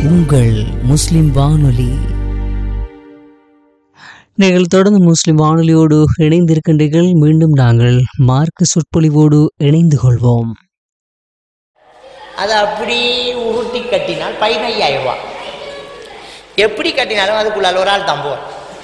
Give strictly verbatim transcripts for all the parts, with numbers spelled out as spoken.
உங்கள் முஸ்லிம் வானொலி. நீங்கள் தொடர்ந்து முஸ்லிம் வானொலியோடு இணைந்திருக்கின்றீர்கள். மீண்டும் நாங்கள் மார்க்க சொற்பொழிவோடு இணைந்து கொள்வோம். அதை அப்படி உருட்டி கட்டினால் பதினையாயிரம் ரூபா. எப்படி கட்டினாலும் அதுக்குள்ளால ஒரு ஆள் தம்புவார்.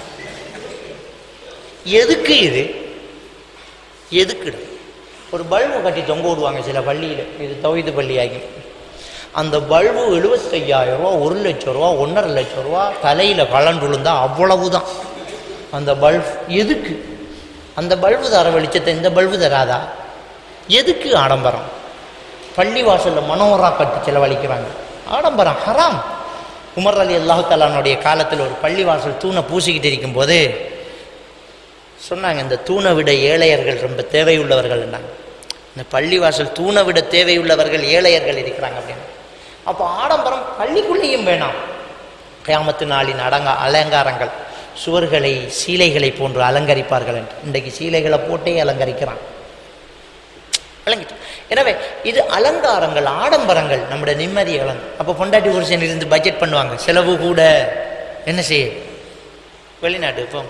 எதுக்கு இது? எதுக்கு? ஒரு பல்பு கட்டி தொங்க விடுவாங்க சில பள்ளியில். இது தௌஹீது பள்ளி ஆகி அந்த பல்பு எழுபத்தையாயிரம் ரூபா, ஒரு லட்சம் ரூபா, ஒன்றரை லட்சம் ரூபா தலையில் கலண்டு விழுந்தா அவ்வளவுதான் அந்த பல்பு. எதுக்கு? அந்த பல்பு தர வெளிச்சத்தை இந்த பல்பு தராதா? எதுக்கு ஆடம்பரம்? பள்ளி வாசலில் மனோரா கட்டி செலவழிக்கிறாங்க. ஆடம்பரம் ஹராம். உமர் அலி அல்லாஹு தஆலாவுடைய காலத்தில் ஒரு பள்ளி வாசல் தூணை பூசிக்கிட்டு இருக்கும்போது சொன்னாங்க, இந்த தூணை விட ஏழையர்கள் ரொம்ப தேவையுள்ளவர்கள்னாங்க. இந்த பள்ளி வாசல் தூணை விட தேவையுள்ளவர்கள் ஏழையர்கள் இருக்கிறாங்க அப்படின்னு. அப்போ ஆடம்பரம் பள்ளிக்குள்ளேயும் வேணாம். கியாமத்து நாளின் அடங்க அலங்காரங்கள் சுவர்களை சீலைகளை போன்று அலங்கரிப்பார்கள் என்று இன்றைக்கு சீலைகளை போட்டே அலங்கரிக்கிறான். விளங்கிட்டு. எனவே இது அலங்காரங்கள், ஆடம்பரங்கள் நம்முடைய நிம்மதி இழந்து. அப்போ பொண்டாட்டி புருஷன் இருந்து பட்ஜெட் பண்ணுவாங்க, செலவு கூட. என்ன செய்ய? வெளிநாட்டுக்கு போ.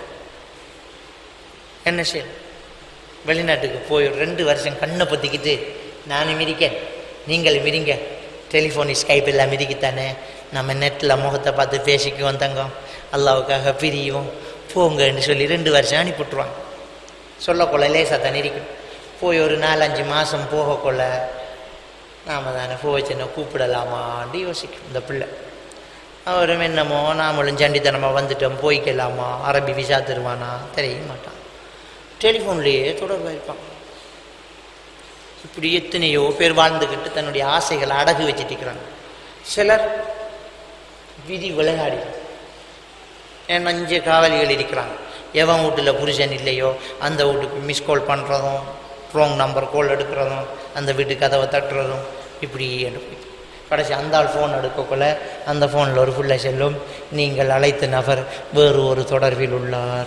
என்ன செய்ய? வெளிநாட்டுக்கு போய் ரெண்டு வருஷம் கண்ணை பொத்திக்கிட்டு நானும் மிரிக்கேன் நீங்களும் மிரிங்க, டெலிஃபோன் ஸ்கைப் எல்லாம் மிரிக்கத்தானே, நம்ம நெட்டில் முகத்தை பார்த்து பேசிக்கு வந்தங்க, அல்லாவுக்காக பிரியும் போங்கன்னு சொல்லி ரெண்டு வருஷம் அனுப்பிவிட்டுருவாங்க. சொல்லக்கொள்ள லேசாக தான் இருக்கணும். போய் ஒரு நாலஞ்சு மாதம் போகக்கொள்ள நாம் தானே போச்சுன்னா கூப்பிடலாமான்னு யோசிக்கும் இந்த பிள்ளை. அவரும் என்னமோ நாமளும் சண்டித்தனமாக வந்துட்டோம் போய்க்கலாமா, அரபி விசா தருவானா தெரிய மாட்டான். டெலிஃபோன்லேயே தொடர்பாக இருப்பான். இப்படி எத்தனையோ பேர் வாழ்ந்துக்கிட்டு தன்னுடைய ஆசைகளை அடகு வச்சுட்டு இருக்கிறாங்க. சிலர் விதி விளையாடி என் அஞ்சு காவலிகள் இருக்கிறாங்க. எவன் வீட்டில் புருஷன் இல்லையோ அந்த வீட்டுக்கு மிஸ் கால் பண்ணுறதும், ராங் நம்பர் கால் எடுக்கிறதும், அந்த வீட்டுக்கு கதவை தட்டுறதும், இப்படி எடுப்போம். கடைசி அந்த ஆள் ஃபோன் எடுக்கக்குள்ள அந்த ஃபோனில் ஒரு புள்ள செல்லும், நீங்கள் அழைத்த நபர் வேறு ஒரு தொடர்பில் உள்ளார்.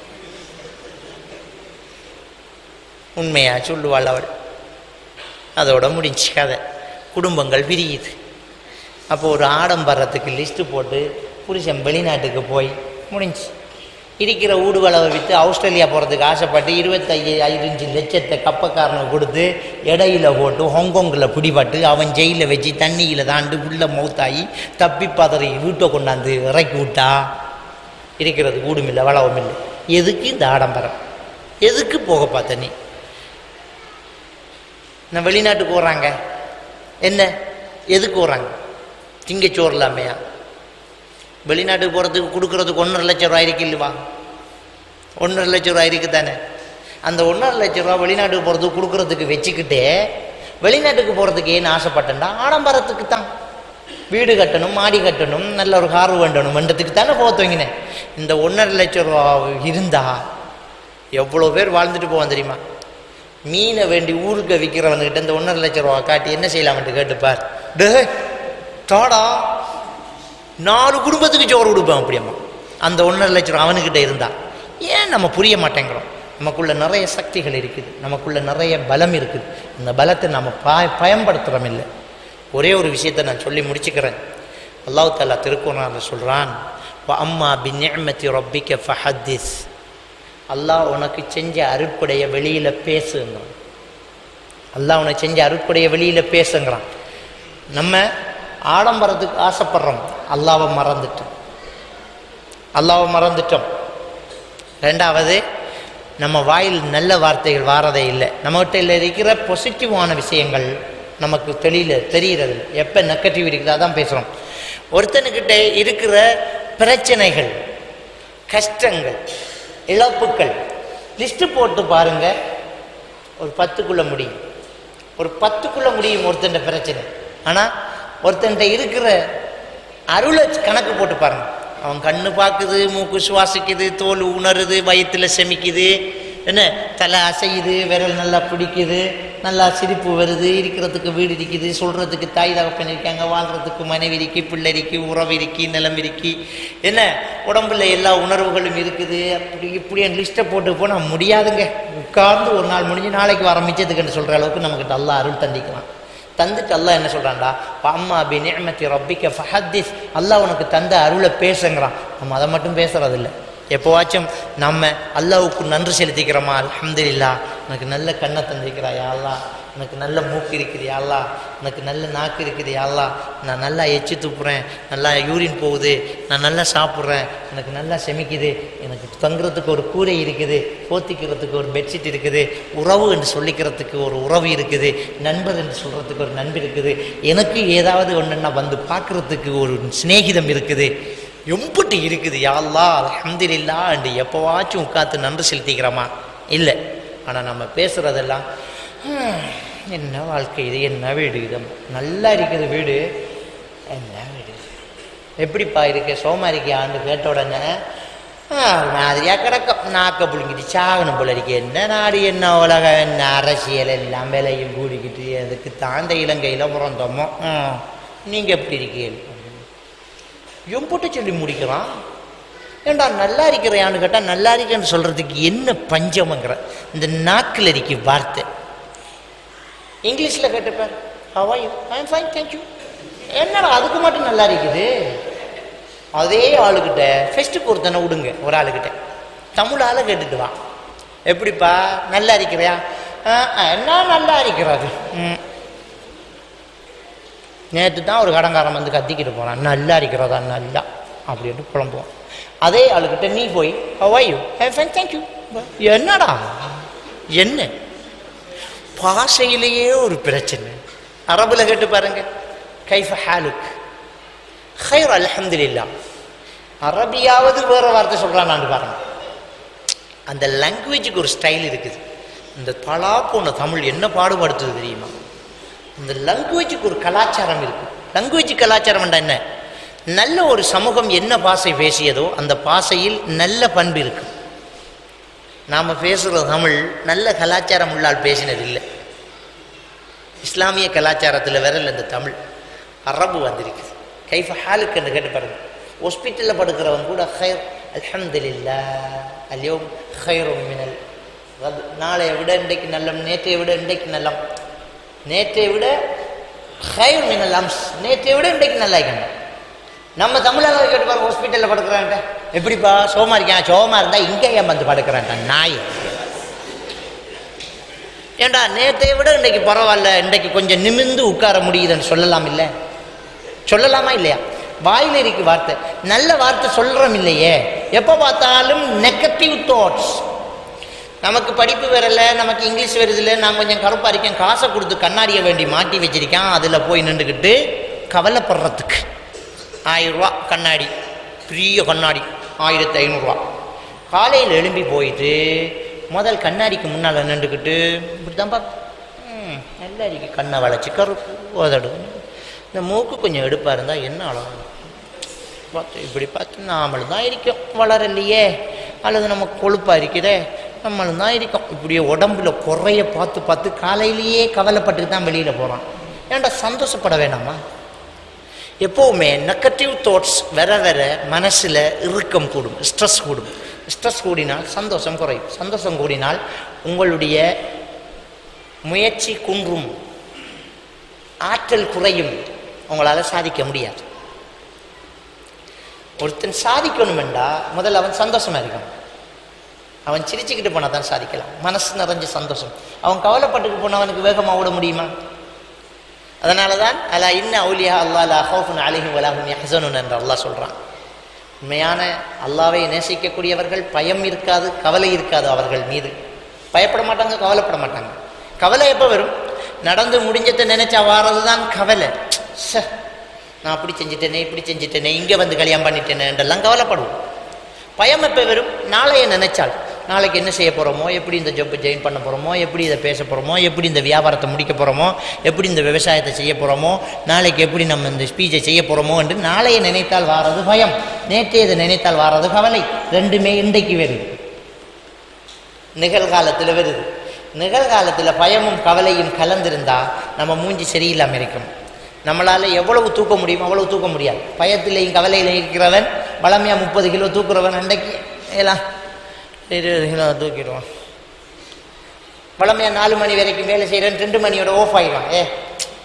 உண்மையா சொல்லுவாள் அவள். அதோட முடிஞ்சு கதை. குடும்பங்கள் பிரியுது. அப்போ ஒரு ஆடம்பரத்துக்கு லிஸ்ட்டு போட்டு புருஷன் வெளிநாட்டுக்கு போய் முடிஞ்சு இருக்கிற ஊடுவளவை விற்று ஆஸ்திரேலியா போகிறதுக்கு ஆசைப்பட்டு இருபத்தைய ஐந்து லட்சத்தை கப்பக்காரனை கொடுத்து இடையில போட்டு ஹாங்காங்கில் பிடிபட்டு அவன் ஜெயிலில் வச்சு தண்ணியில் தாண்டு உள்ள மௌத்தாகி தப்பி பதறி வீட்டை கொண்டாந்து இறக்கி விட்டா இருக்கிறது ஊடும் இல்லை வளவும் இல்லை. எதுக்கு இந்த ஆடம்பரம்? எதுக்கு போகப்பா தண்ணி? நான் வெளிநாட்டுக்கு போகிறாங்க என்ன? எதுக்கு போகிறாங்க? திங்கச்சோறு இல்லாமையா? வெளிநாட்டுக்கு போகிறதுக்கு கொடுக்குறதுக்கு ஒன்றரை லட்சம் ரூபாய் இருக்கு இல்லைவா? ஒன்றரை லட்சம் ரூபாய் இருக்குது தானே. அந்த ஒன்றரை லட்சம் ரூபா வெளிநாட்டுக்கு போகிறதுக்கு கொடுக்குறதுக்கு வச்சுக்கிட்டே வெளிநாட்டுக்கு போகிறதுக்கு ஏன்னு ஆசைப்பட்டேன்டா? ஆடம்பரத்துக்கு தான். வீடு கட்டணும், மாடி கட்டணும், நல்ல ஒரு கார் வேண்டணும் வேண்டதுக்கு தானே போக துவங்கினேன். இந்த ஒன்றரை லட்சம் ரூபா இருந்தா எவ்வளோ பேர் வாழ்ந்துட்டு போவான் தெரியுமா? மீனை வேண்டி ஊருக்கு விற்கிறவன்கிட்ட இந்த ஒன்றரை லட்சம் ரூபா காட்டி என்ன செய்யலாம்ட்டு கேட்டுப்பார். டே டாடா நாலு குடும்பத்துக்கு சோறு கொடுப்பேன் அப்படியம்மா. அந்த ஒன்றரை லட்சம் ரூபா அவனுக்கிட்ட இருந்தா. ஏன் நம்ம புரிய மாட்டேங்கிறோம்? நமக்குள்ள நிறைய சக்திகள் இருக்குது, நமக்குள்ள நிறைய பலம் இருக்குது. அந்த பலத்தை நம்ம ப பயன்படுத்துகிறோம் இல்லை. ஒரே ஒரு விஷயத்தை நான் சொல்லி முடிச்சுக்கிறேன். அல்லாஹ் தஆலா திருக்குர்ஆனில் சொல்கிறான், அம்மா பின்னிஅமத்தி ரப்பிக ஃபஹத்திஸ். அல்லாஹ் உனக்கு செஞ்ச அருட்படைய வெளியில் பேசுங்கிறான். அல்லாஹ் உனக்கு செஞ்ச அருட்படைய வெளியில் பேசுங்கிறான். நம்ம ஆடம்பரத்துக்கு ஆசைப்படுறோம், அல்லாவை மறந்துட்டோம். அல்லாவை மறந்துட்டோம். ரெண்டாவது, நம்ம வாயில் நல்ல வார்த்தைகள் வாரதே இல்லை. நம்மகிட்ட இருக்கிற பாசிட்டிவான விஷயங்கள் நமக்கு தெரியல தெரிகிறது. எப்போ நெகட்டிவ் இருக்குது அதான் பேசுகிறோம். ஒருத்தனுக்கிட்ட இருக்கிற பிரச்சனைகள், கஷ்டங்கள், இழப்புக்கள் லிஸ்ட்டு போட்டு பாருங்க, ஒரு பத்துக்குள்ள முடியும். ஒரு பத்துக்குள்ள முடியும் ஒருத்தன் பிரச்சனை. ஆனால் ஒருத்தன்ட்ட இருக்கிற அருளை கணக்கு போட்டு பாருங்க. அவன் கண்ணு பார்க்குது, மூக்கு சுவாசிக்குது, தோல் உணருது, வயிற்றுல செமிக்குது, என்ன தலை அசையுது, விரல் நல்லா பிடிக்குது, நல்லா சிரிப்பு வருது, இருக்கிறதுக்கு வீடு இருக்குது, சொல்கிறதுக்கு தாய் தகப்பன் இருக்காங்க, வாழ்கிறதுக்கு மனைவி இருக்கு, பிள்ளை இருக்கு, உறவு இருக்கு, நிலம் இருக்கு, என்ன உடம்புல எல்லா உணர்வுகளும் இருக்குது. அப்படி இப்படி என் லிஸ்ட்டை போட்டு போனால் முடியாதுங்க. உட்கார்ந்து ஒரு நாள் முடிஞ்சு நாளைக்கு வர மிச்சத்துக்குன்னு சொல்கிற அளவுக்கு நமக்கு நல்லா அருள் தந்திக்கலாம். தந்துட்டு அல்லாஹ் என்ன சொல்கிறான்டா, அம்மா பி நிஅமத்தி ரப்பிக்க ஃபஹத்திஸ், அல்லாஹ் உனக்கு தந்த அருளை பேசுங்கிறான். நம்ம அதை மட்டும் பேசுறதில்லை. எப்போவாச்சும் நம்ம அல்லாஹ்வுக்கு நன்றி செலுத்திக்கிறோமா, அல்ஹம்துலில்லாஹ் எனக்கு நல்ல கண்ணை தந்திருக்கிறாயா அல்லாஹ், எனக்கு நல்ல மூக்கு இருக்குது யா அல்லாஹ், எனக்கு நல்ல நாக்கு இருக்குது யா அல்லாஹ், நான் நல்லா எச்சி துப்புறேன், நல்லா யூரின் போகுது, நான் நல்லா சாப்பிட்றேன், எனக்கு நல்லா செமிக்குது, எனக்கு தங்குறதுக்கு ஒரு கூரை இருக்குது, போத்திக்கிறதுக்கு ஒரு பெட்ஷீட் இருக்குது, உறவு என்று சொல்லிக்கிறதுக்கு ஒரு உறவு இருக்குது, நண்பர் என்று சொல்கிறதுக்கு ஒரு நண்பர் இருக்குது, எனக்கு ஏதாவது ஒன்றுன்னா வந்து பார்க்குறதுக்கு ஒரு சிநேகிதம் இருக்குது, எம்புட்டு இருக்குது யா அல்லாஹ் அல்ஹம்துலில்லாஹ் என்று எப்போவாச்சும் உட்காந்து நன்றி செலுத்திக்கிறோமா? இல்லை. ஆனால் நம்ம பேசுகிறதெல்லாம் என்ன வாழ்க்கை இது, என்ன வீடு இது, நல்லா இருக்குது வீடு, என்ன வீடு, எப்படிப்பா இருக்கு, சோமா இருக்கியான்னு கேட்ட உடனே மாதிரியாக கிடக்கும், நாக்க புழுங்கிட்டு சாகணும் போல இருக்கு, என்ன நாடு, என்ன உலகம், என்ன அரசியல், எல்லாம் விலையும் கூடிக்கிட்டு அதுக்கு தாண்ட இலங்கையில் பிறந்தோமோ, நீங்கள் எப்படி இருக்கீங்க எம்புட்டு சொல்லி முடிக்கிறான். ஏண்டா நல்லா இருக்கிறையான்னு கேட்டால் நல்லா இருக்கேன்னு சொல்கிறதுக்கு என்ன பஞ்சமங்கிற இந்த நாக்கில் இருக்கு வார்த்தை. இங்கிலீஷில் கேட்டுப்பார், how are you, I am fine thank you, என்னடா அதுக்கு மட்டும் நல்லா இருக்குது. அதே ஆளுக்கிட்ட ஃபெஸ்ட்டுக்கு ஒருத்தனை விடுங்க, ஒரு ஆளுக்கிட்ட தமிழால் கேட்டுட்டு வா, எப்படிப்பா நல்லா இருக்கிறியா, என்ன நல்லா இருக்கிறாரு, ம் நேற்று தான் ஒரு கடங்காரன் வந்து கத்திக்கிட்டு போகிறான், நல்லா இருக்கிறதா நல்லா அப்படின்ட்டு புலம்புவான். அதே ஆளுக்கிட்ட நீ போய் how are you, I am fine thank you, என்னடா என்ன பாஷையிலேயே ஒரு பிரச்சனை. அரபுல கேட்டு பாருங்க, கைஃப ஹாலுக், ஹைர் அல்ஹம்துலில்லாஹ். அரபியாவது வேற வார்த்தை சொல்றான்னு பாருங்க. அந்த லாங்குவேஜுக்கு ஒரு ஸ்டைல் இருக்குது. இந்த தலா போன தமிழ் என்ன பாடுபடுத்துது தெரியுமா? இந்த லாங்குவேஜுக்கு ஒரு கலாச்சாரம் இருக்கு. லாங்குவேஜ் கலாச்சாரம் என்ன? நல்ல ஒரு சமூகம் என்ன பாஷை பேசியதோ அந்த பாஷையில் நல்ல பண்பு இருக்கு. நாம் பேசுகிற தமிழ் நல்ல கலாச்சாரம் உள்ளால் பேசினது இல்லை. இஸ்லாமிய கலாச்சாரத்தில் வேற இல்லை இந்த தமிழ். அரபு வந்திருக்குது. கைஃப ஹாலுக்கு என்று கேட்டு பாருங்க. ஹாஸ்பிட்டலில் படுக்கிறவன் கூட ஹைர் அல்ஹம்துலில்லாஹ் அல்யோம் ஹைரும் மினல், நாளையை விட இன்றைக்கு நல்லம், நேற்றை விட இன்றைக்கு நல்லம், நேற்றை விட ஹைர் மினல் அம்ஸ், நேற்றை விட இன்றைக்கு நல்லா இருக்கணும். நம்ம தமிழாக கேட்டு பாருங்க, ஹாஸ்பிட்டலில் படுக்கிறான்ட்ட எப்படிப்பா சோமா இருக்கேன், சோமா இருந்தால் இங்கே ஏன் வந்து படுக்கிறான்ட்ட நாய். ஏண்டா நேற்றை விட இன்றைக்கு பரவாயில்ல, இன்றைக்கு கொஞ்சம் நிமிர்ந்து உட்கார முடியுதுன்னு சொல்லலாம் இல்லை? சொல்லலாமா இல்லையா? வாயில் இருக்கு வார்த்தை, நல்ல வார்த்தை சொல்கிறோம் இல்லையே. எப்போ பார்த்தாலும் நெகட்டிவ் தாட்ஸ். நமக்கு படிப்பு வரல, நமக்கு இங்கிலீஷ் வருதில்லை, நான் கொஞ்சம் கருப்பாக இருக்கேன், காசை கொடுத்து கண்ணாடியை வேண்டி மாட்டி வச்சிருக்கேன், அதில் போய் நின்றுக்கிட்டு கவலைப்படுறதுக்கு ஆயிரம் ரூபா கண்ணாடி, பெரிய கண்ணாடி ஆயிரத்தி ஐநூறுரூவா. காலையில் எழும்பி போயிட்டு முதல் கண்ணாடிக்கு முன்னால் நின்றுக்கிட்டு இப்படி தான் பார்த்து ம் நல்லா இருக்கு, கண்ணை வளைச்சி கருப்பு உதடு, இந்த மூக்கு கொஞ்சம் எடுப்பாக இருந்தால் என்ன அழகு பார்த்து இப்படி பார்த்து நாமளும் தான் இருக்கோம், வளரலையே, அல்லது நம்ம கொழுப்பாக இருக்குதே, நம்மளும் தான் இருக்கோம். இப்படியே உடம்புல குறைய பார்த்து பார்த்து காலையிலேயே கவலைப்பட்டுக்கு தான் வெளியில் போகிறான். ஏன்டா சந்தோஷப்பட வேணாமா? எப்போவுமே நெகட்டிவ் தாட்ஸ் வர வர மனசில் இறுக்கம் கூடும், ஸ்ட்ரெஸ் கூடும். ஸ்ட்ரெஸ் கூடினால் சந்தோஷம் குறையும், சந்தோஷம் கூடினால் உங்களுடைய முயற்சி குன்றும், ஆற்றல் குறையும், உங்களால் சாதிக்க முடியாது. ஒருத்தன் சாதிக்கணும் என்றால் முதல்ல அவன் சந்தோஷமா இருக்கணும். அவன் சிரிச்சுக்கிட்டு போனால் தான் சாதிக்கலாம், மனசு நிறைஞ்ச சந்தோஷம். அவன் கவலைப்பட்டுக்கு போனவனுக்கு வேகமாக ஓட முடியுமா? அதனால தான் அலா இன்ன அவுலியா அல்லாஹ் லா ஹவுஃபுன் அலைஹிம் வலா ஹும் யஹ்ஸனூன் என்று அல்லாஹ் சொல்கிறான். உண்மையான அல்லாஹ்வை நேசிக்கக்கூடியவர்கள் பயம் இருக்காது, கவலை இருக்காது அவர்கள் மீது. பயப்பட மாட்டாங்க, கவலைப்பட மாட்டாங்க. கவலை எப்போ வரும்? நடந்து முடிஞ்சதை நினைச்சா வாரது தான் கவலை. ச நான் அப்படி செஞ்சுட்டேனே, இப்படி செஞ்சுட்டேனே, இங்கே வந்து கல்யாணம் பண்ணிட்டேனே என்றெல்லாம் கவலைப்படுவோம். பயம் எப்போ வரும்? நாளைய நினைச்சால், நாளைக்கு என்ன செய்ய போகிறோமோ, எப்படி இந்த ஜாப் ஜாயின் பண்ண போகிறோமோ, எப்படி இதை பேச போகிறோமோ, எப்படி இந்த வியாபாரத்தை முடிக்க போகிறோமோ, எப்படி இந்த விவசாயத்தை செய்ய போகிறோமோ, நாளைக்கு எப்படி நம்ம இந்த ஸ்பீச்சை செய்ய போகிறோமோ என்று நாளைய நினைத்தால் வாரது பயம், நேற்றைய இதை நினைத்தால் வாரது கவலை. ரெண்டுமே இன்றைக்கு வருது, நிகழ்காலத்தில் வருது. நிகழ்காலத்தில் பயமும் கவலையும் கலந்திருந்தால் நம்ம மூஞ்சி சரியில்லாமல் இருக்கும். நம்மளால் எவ்வளவு தூக்க முடியுமோ அவ்வளவு தூக்க முடியாது. பயத்திலையும் கவலையில் இருக்கிறவன் பழமையாக முப்பது கிலோ தூக்குறவன் அன்றைக்கு எல்லாம் இருபது கிலோ தூக்கிடுவான். பழமையாக நாலு மணி வரைக்கும் வேலை செய்கிறேன், ரெண்டு மணியோட ஆஃப் ஆகிடுவான். ஏ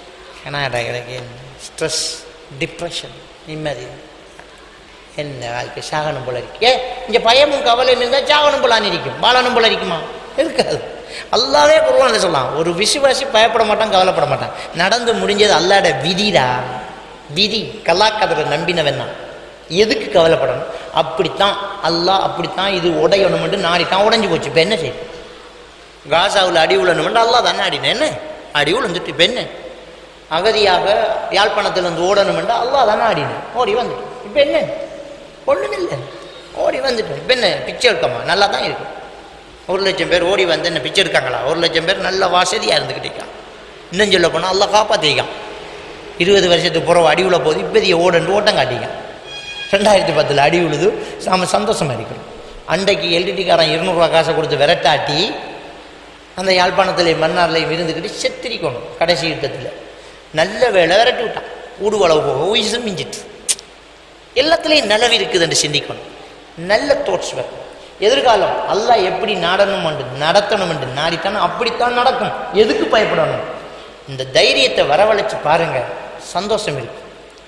ஏன்னா எனக்கு ஸ்ட்ரெஸ், டிப்ரெஷன், நிம்மதி, என்ன வாழ்க்கை சாகனம் போல இருக்கு. ஏ இங்கே பயமும் கவலை இருந்தால் சாகனம் போலான்னு இருக்கும், பாலனும் போல இருக்குமா? இருக்காது. அல்லாவே குர்ஆன்ல சொல்லலாம், ஒரு விசுவாசி பயப்பட மாட்டான், கவலைப்பட மாட்டான். நடந்து முடிஞ்சது அல்லாட விதிடா, விதி. கல்லாக்கதிர நம்பினவன் தான், எதுக்கு கவலைப்படணும்? அப்படித்தான் அல்லாஹ், அப்படித்தான் இது உடையணும்ட்டு நாடித்தான், உடைஞ்சு போச்சு. இப்போ என்ன செய்யும்? காசாவில் அடி உழணும்ட்டு அல்லாஹ் தானே ஆடினேன், என்ன அடி உழந்துட்டு இப்போ என்ன? அகதியாக யாழ்ப்பாணத்திலிருந்து ஓடணும்ட்டு அல்லாஹ் தானே ஆடினேன், ஓடி வந்துட்டு இப்போ என்ன? ஒன்றுமில்லை, ஓடி வந்துட்டோம். இப்போ என்ன பிச்சை எடுக்கமா? நல்லா தான் இருக்கு. ஒரு லட்சம் பேர் ஓடி வந்து என்ன பிச்சை எடுக்காங்களா? ஒரு லட்சம் பேர் நல்ல வசதியாக இருந்துக்கிட்டேக்கான். இன்னும் சொல்ல போனால் அல்லாஹ் காப்பாற்றிக்கான். இருபது வருஷத்துக்கு புறவு அடி உள்ள போது இப்போதைய ஓடண்டு ஓட்டம் காட்டிக்கான். ரெண்டாயிரத்தி பத்தில் அடி உழுது நாம சந்தோஷமாக இருக்கிறோம். அன்றைக்கு எல்டிடிக்காரன் இருநூறுவா காசை கொடுத்து விரட்டாட்டி அந்த யாழ்ப்பாணத்தில் மன்னார்லையும் இருந்துக்கிட்டு செத்திரிக்கணும். கடைசி யுத்தத்தில் நல்ல வேலை விரட்டி விட்டான். ஊடுவளவு போக உயிர் மிஞ்சிட்டு. எல்லாத்துலேயும் நிலவு இருக்குதுன்னு சிந்திக்கணும். நல்ல தோட்ஸ் வரும். எதிர்காலம் அல்லாஹ் எப்படி நாடணும் என்று நடத்தணும் என்று நாடித்தானோ அப்படித்தான் நடக்கும். எதுக்கு பயப்படணும்? இந்த தைரியத்தை வரவழைச்சு பாருங்க, சந்தோஷம் இருக்கு.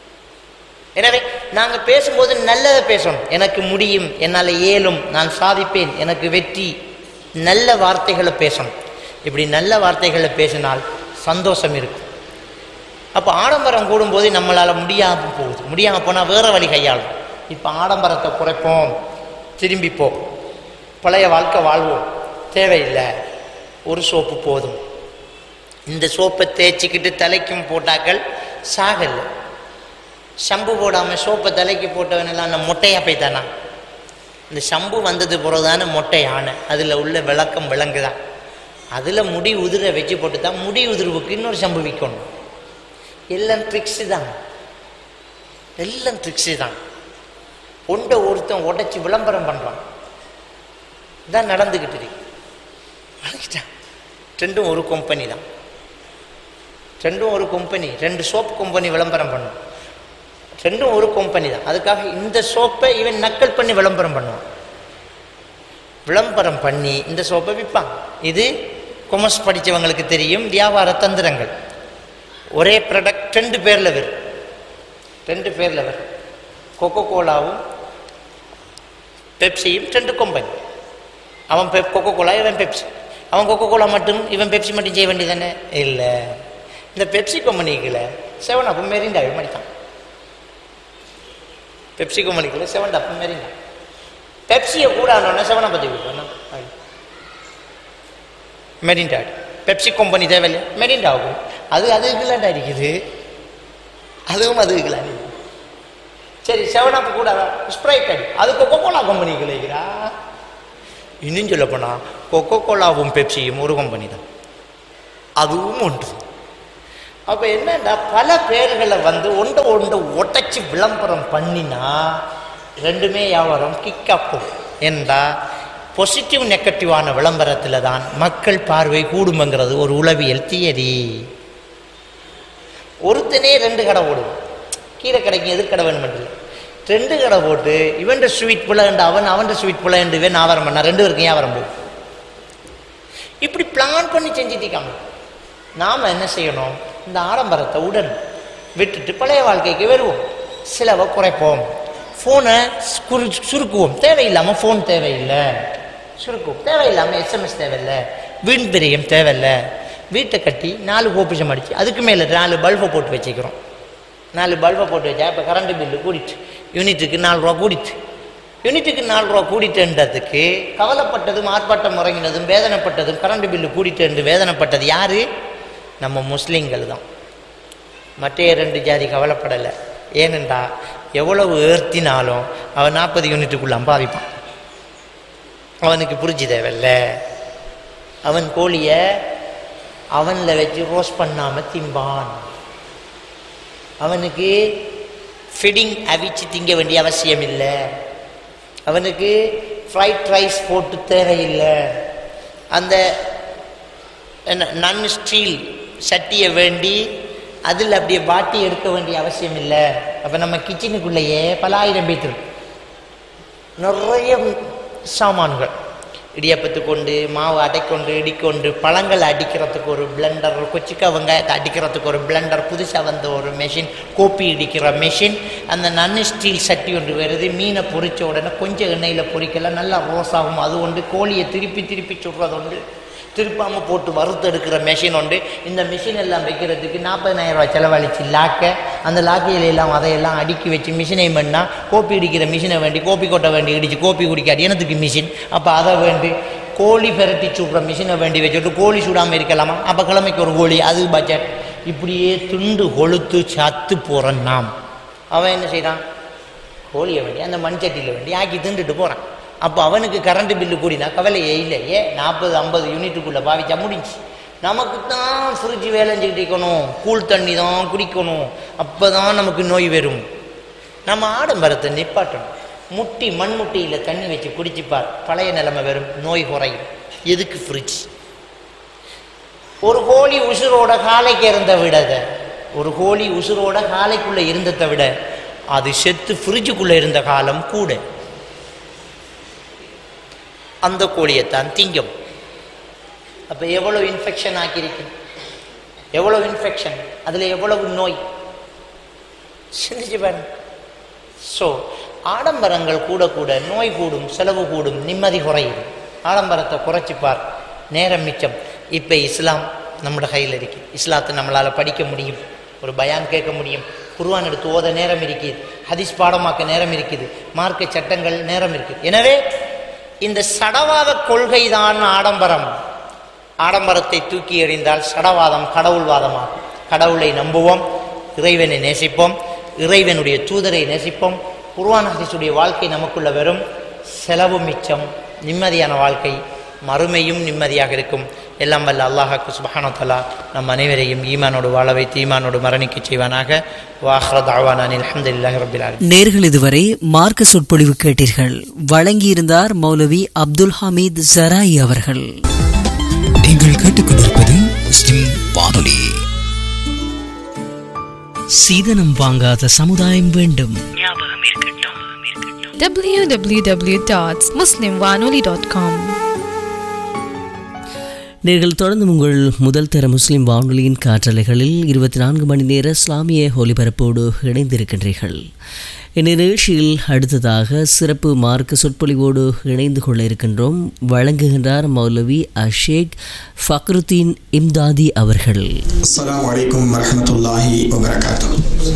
எனவே நாங்கள் பேசும்போது நல்லதை பேசணும். எனக்கு முடியும், என்னால் இயலும், நான் சாதிப்பேன், எனக்கு வெற்றி, நல்ல வார்த்தைகளை பேசணும். இப்படி நல்ல வார்த்தைகளை பேசினால் சந்தோஷம் இருக்கும். அப்போ ஆடம்பரம் கூடும்போது நம்மளால் முடியாமல் போகுது. முடியாமல் போனால் வேறு வழி கையாளும். இப்போ ஆடம்பரத்தை குறைப்போம், திரும்பிப்போம், பழைய வாழ்க்கை வாழ்வோம், தேவையில்லை, ஒரு சோப்பு போதும். இந்த சோப்பை தேய்ச்சிக்கிட்டு தலைக்கும் போட்டாக்கள் சாகலை. ஷம்பு போடாமல் சோப்பை தலைக்கு போட்டவனெல்லாம் அந்த மொட்டையாக போய்த்தானா? இந்த ஷம்பு வந்தது பிறகுதான மொட்டை ஆனை. அதில் உள்ள விளக்கம் விளங்குதான். அதில் முடி உதிர வச்சு போட்டு தான் முடி உதிர்வுக்கு இன்னொரு ஷம்பு விற்கணும். எல்லாம் ட்ரிக்ஸு தான், எல்லாம் ட்ரிக்ஸு தான். ஒன்றை ஒருத்தன் உடைச்சி விளம்பரம் பண்ணுறான். இதான் நடந்துக்கிட்டு இருக்கு. ரெண்டும் ஒரு கம்பெனி தான், ரெண்டும் ஒரு கம்பெனி. ரெண்டு சோப்பு கம்பெனி விளம்பரம் பண்ணும், ரெண்டும் ஒரு கம்பெனி தான். அதுக்காக இந்த சோப்பை இவன் நக்கல் பண்ணி விளம்பரம் பண்ணுவான். விளம்பரம் பண்ணி இந்த சோப்பை விற்பான். இது கொமர்ஸ் படித்தவங்களுக்கு தெரியும், வியாபார தந்திரங்கள். ஒரே ப்ராடக்ட் ரெண்டு பேரில் வரும், ரெண்டு பேரில் வரும். கொக்கோ கோலாவும் பெப்சியும் ரெண்டு கம்பெனி. அவன் பெப் கொக்கோ கோலா, இவன் பெப்சி. அவன் கொக்கோ கோலா மட்டும், இவன் பெப்சி மட்டும் செய்ய வேண்டியதானே? இல்லை, இந்த பெப்சி கம்பெனிக்குள்ள செவன் அப்பும் மெரிண்டாவே மாட்டான். பெப்சி கம்பெனிக்குள்ள செவன் அப்பும் மெரிண்டா. பெப்சியை கூட ஆனோடனே செவனை பற்றி கொடுப்போம். மெரிண்டா, பெப்சி கம்பெனி தேவையில்லை, மெரிண்டாவும் அது அதுக்குலாண்டா இருக்குது, அதுவும் அதுக்குலாம் இருக்குது. சரி, செவன் அப் கூட ஸ்ப்ரைட் அடி, அது கொக்கோ கோலா கம்பெனிக்கு இல்லைக்கிறா. இன்னும் சொல்ல போனால் கொக்கோ கோலாவும் பெப்சியும் ஒரு கம்பெனி தான், அதுவும் ஒன்று. அப்போ என்னண்டா, பல பேர்களை வந்து ஒன்றை ஒன்றை ஒட்டச்சி விளம்பரம் பண்ணினா ரெண்டுமே வியாபாரம் கிக்காப்போம். என்றா பாசிட்டிவ் நெகட்டிவான விளம்பரத்தில் தான் மக்கள் பார்வை கூடுமங்கிறது ஒரு உளவியல் தியரி. ஒருத்தனே ரெண்டு கடை ஓடும், கீரை கடைக்கு எதிர் கடை வேணும் இல்லை, ரெண்டு கடை போட்டு இவன் ஸ்வீட் புலண்டு அவன் அவன் ஸ்வீட் புலண்டு இவன் வியாபாரம் பண்ணா ரெண்டு பேருக்கும் வியாபாரம் போகும். இப்படி பிளான் பண்ணி செஞ்சுட்டிக்காம நாம் என்ன செய்யணும்? இந்த ஆடம்பரத்தை உடன் விட்டுட்டு பழைய வாழ்க்கைக்கு வருவோம், செலவை குறைப்போம், ஃபோனை குறு சுருக்குவோம். தேவையில்லாமல் ஃபோன் தேவையில்லை, சுருக்குவோம். தேவையில்லாமல் எஸ்எம்எஸ் தேவையில்லை, வீண் பிரியம் தேவையில்லை. வீட்டை கட்டி நாலு கோபிஷம் அடித்து அதுக்கு மேலே நாலு பல்பை போட்டு வச்சுக்கிறோம். நாலு பல்பை போட்டு வச்சா இப்போ கரண்ட் பில்லு கூடிட்டு யூனிட்டுக்கு நாலு ரூபா கூடிட்டு யூனிட்டுக்கு நாலு ரூபா கூடிட்டுன்றதுக்கு கவலைப்பட்டதும் ஆர்ப்பாட்டம் முறங்கினதும் வேதனைப்பட்டதும் கரண்ட் பில்லு கூடிட்டு என்று வேதனைப்பட்டது யார்? நம்ம முஸ்லீம்கள் தான். மற்ற ரெண்டு ஜாதி கவலைப்படலை. ஏனென்றா எவ்வளவு ஏற்றினாலும் அவன் நாற்பது யூனிட்டுக்குள்ள அம்பாவிப்பான். அவனுக்கு புரிஞ்சு தேவையில்லை. அவன் கோழியை அவனில் வச்சு ரோஸ்ட் பண்ணாமல் திம்பான். அவனுக்கு ஃபிடிங் அவிச்சு திங்க வேண்டிய அவசியம் இல்லை. அவனுக்கு ஃப்ரைட் ரைஸ் போட்டு தேவையில்லை. அந்த நன் ஸ்டீல் சட்டியை வேண்டி அதில் அப்படியே பாட்டி எடுக்க வேண்டிய அவசியம் இல்லை. அப்போ நம்ம கிச்சனுக்குள்ளேயே பல ஆயிரம் பேர் நிறைய சாமான்கள். இடியப்பத்துக்கு கொண்டு, மாவு அடைக்கொண்டு, இடிக்கொண்டு, பழங்களை அடிக்கிறதுக்கு ஒரு பிளெண்டர், கொச்சிக்கா வெங்காயத்தை அடிக்கிறதுக்கு ஒரு பிளெண்டர், புதுசாக வந்த ஒரு மெஷின், கோப்பி இடிக்கிற மெஷின், அந்த நன்னு ஸ்டீல் சட்டி ஒன்று வருது. மீனை பொரித்த உடனே கொஞ்சம் எண்ணெயில் பொரிக்கலாம், நல்லா ரோஸாகும். அது ஒன்று கோழியை திருப்பி திருப்பி சுடுறது உண்டு, திருப்பாமல் போட்டு வறுத்து எடுக்கிற மெஷின் உண்டு. இந்த மிஷின் எல்லாம் வைக்கிறதுக்கு நாற்பதாயிரம் ரூபாய் செலவழிச்சு லாக்க, அந்த லாக்கையிலெல்லாம் அதையெல்லாம் அடுக்கி வச்சு மிஷினை பண்ணால் கோப்பி இடிக்கிற மிஷினை வேண்டி, கோப்பி கொட்டை வேண்டி இடிச்சு கோப்பி குடிக்காது எனத்துக்கு மிஷின். அப்போ அதை வேண்டி கோழி பெரட்டி சுடுற மிஷினை வேண்டி வச்சுட்டு கோழி சுடாமல் இருக்கலாமா? அப்போ கிழமைக்கு ஒரு கோழி, அது பட்ஜெட். இப்படியே துண்டு கொளுத்து சத்து போகிறான். நாம் அவன் என்ன செய்கிறான்? கோழியை வேண்டி அந்த மண்சட்டியில் வேண்டி ஆக்கி திண்டுட்டு போகிறான். அப்போ அவனுக்கு கரண்ட் பில்லு கூடினா கவலையே இல்லை. ஏ நாற்பது ஐம்பது யூனிட்டுக்குள்ளே பாவிச்சா முடிஞ்சு. நமக்கு தான் ஃப்ரிட்ஜ் வேலைஞ்சிக்கிட்டு இருக்கணும், கூழ் தண்ணி தான் குடிக்கணும், அப்போ தான் நமக்கு நோய் வரும். நம்ம ஆடம்பரத்தை நிப்பாட்டணும். முட்டி மண்முட்டியில் தண்ணி வச்சு குடிச்சுப்பார், பழைய நிலைமை வரும், நோய் குறையும். எதுக்கு ஃப்ரிட்ஜ்? ஒரு கோழி உசுரோட காலைக்கு இருந்த விடத ஒரு கோழி உசுரோட காலைக்குள்ளே இருந்ததை விட அது செத்து ஃப்ரிட்ஜுக்குள்ளே இருந்த காலம் கூட. அந்த கோழியைத்தான் திங்கும். அப்போ எவ்வளோ இன்ஃபெக்ஷன் ஆக்கியிருக்கு, எவ்வளோ இன்ஃபெக்ஷன், அதில் எவ்வளவு நோய் சிந்திச்சு பாருங்க. ஸோ ஆடம்பரங்கள் கூட கூட நோய் கூடும், செலவு கூடும், நிம்மதி குறையும். ஆடம்பரத்தை குறைச்சிப்பார், நேரம் மிச்சம். இப்போ இஸ்லாம் நம்மளோட கையில் இருக்குது. இஸ்லாத்தை நம்மளால் படிக்க முடியும், ஒரு பயான் கேட்க முடியும், குர்ஆன் எடுத்து ஓத நேரம் இருக்குது, ஹதீஸ் பாடமாக்க நேரம் இருக்குது, மார்க்க சட்டங்கள் நேரம் இருக்குது. எனவே இந்த சடவாத கொள்கை தான் ஆடம்பரம். ஆடம்பரத்தை தூக்கி எறிந்தால் சடவாதம் கடவுள்வாதமாகும். கடவுளை நம்புவோம், இறைவனை நேசிப்போம், இறைவனுடைய தூதரை நேசிப்போம், குர்ஆன் ஹதீஸுடைய வாழ்க்கை நமக்குள்ள வரும். செலவு மிச்சம், நிம்மதியான வாழ்க்கை, மறுமையும் நிம்மதியாக இருக்கும். எல்லாம் வல்ல அல்லாஹ்வுக்கு சுப்ஹானஹு வ தஆலா நம் அனைவரையும் ஈமானோடு வாழ வைத்து ஈமானோடு மரணிக்க செய்வானாக. வாஹ்ர தஅவானா அல்ஹம்துலில்லாஹி ரப்பில் ஆலமீன். நேர்கள் இதுவரை மார்க்க சொற்பொழிவு கேட்டீர்கள். வழங்கியிருந்தார் மௌலவி அப்துல் ஹமீத் ஜராயி அவர்கள். நீங்கள் கேட்டுக்கொண்டிருப்பது முஸ்லிம் வானொலி. சீதனம் வாங்காத சமுதாயம் வேண்டும். w w w dot muslim wanoli dot com. நீங்கள் தொடர்ந்து உங்கள் முதல் தர முஸ்லிம் வானொலியின் காற்றலைகளில் இருபத்தி நான்கு மணி நேர இஸ்லாமிய ஒலிபரப்போடு இணைந்திருக்கின்றீர்கள். இந்நிகழ்ச்சியில் அடுத்ததாக சிறப்பு மார்க்க சொற்பொழிவோடு இணைந்து கொள்ள இருக்கின்றோம். வழங்குகின்றார் மௌலவி அஷேக் ஃபக்ருத்தீன் இம்தாதி அவர்கள். அஸ்ஸலாமு அலைக்கும் வரஹ்மத்துல்லாஹி வபரகாத்துஹு.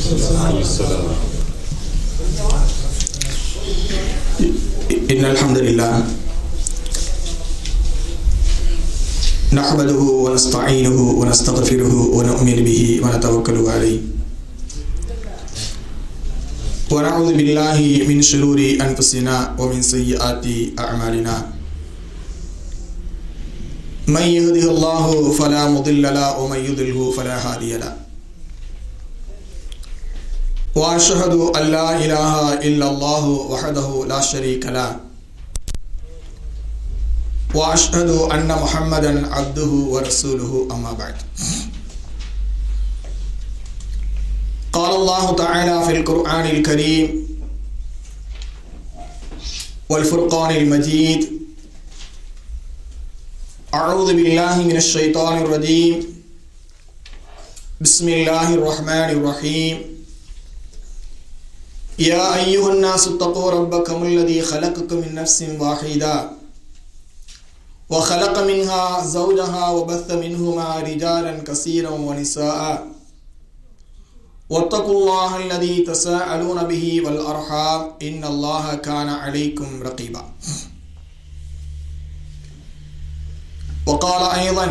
இன்னல் ஹம்துலில்லாஹ் நஹ்மதுஹு வ நஸ்தஈனுஹு வ நஸ்தக்ஃபிருஹு வ நு'மினு பிஹி வ நதவக்கலு அலைஹி வ நஊது பில்லாஹி மின் ஷுரூரி அன்ஃபுஸினா வ மின் ஸய்யிஆத்தி அஅமாலினா. மன் யஹ்திஹில்லாஹு ஃபலா முضில்ல லஹு வ மன் யுضلில்ஹு ஃபலா ஹாதிய லஹு. வ அஷ்ஹது அன் லா இலாஹா இல்லல்லாஹு வஹ்தஹு லா ஷரீக லஹு வ அஷ்ஹது அன்ன முஹம்மதன் அப்துஹு வ ரசூலுஹு அம்மா பஅத். قال الله تعالى في القرآن الكريم والفرقان المجيد: أعوذ بالله من الشيطان الرجيم، بسم الله الرحمن الرحيم. يا أيها الناس اتقوا ربكم الذي خلقكم من نفس واحدة وخلق منها زوجها وبث منهما رجالا كثيرا ونساء واتقوا الله الذي تساءلون به والأرحام إن الله كان عليكم رقيبا. وقال أيضا: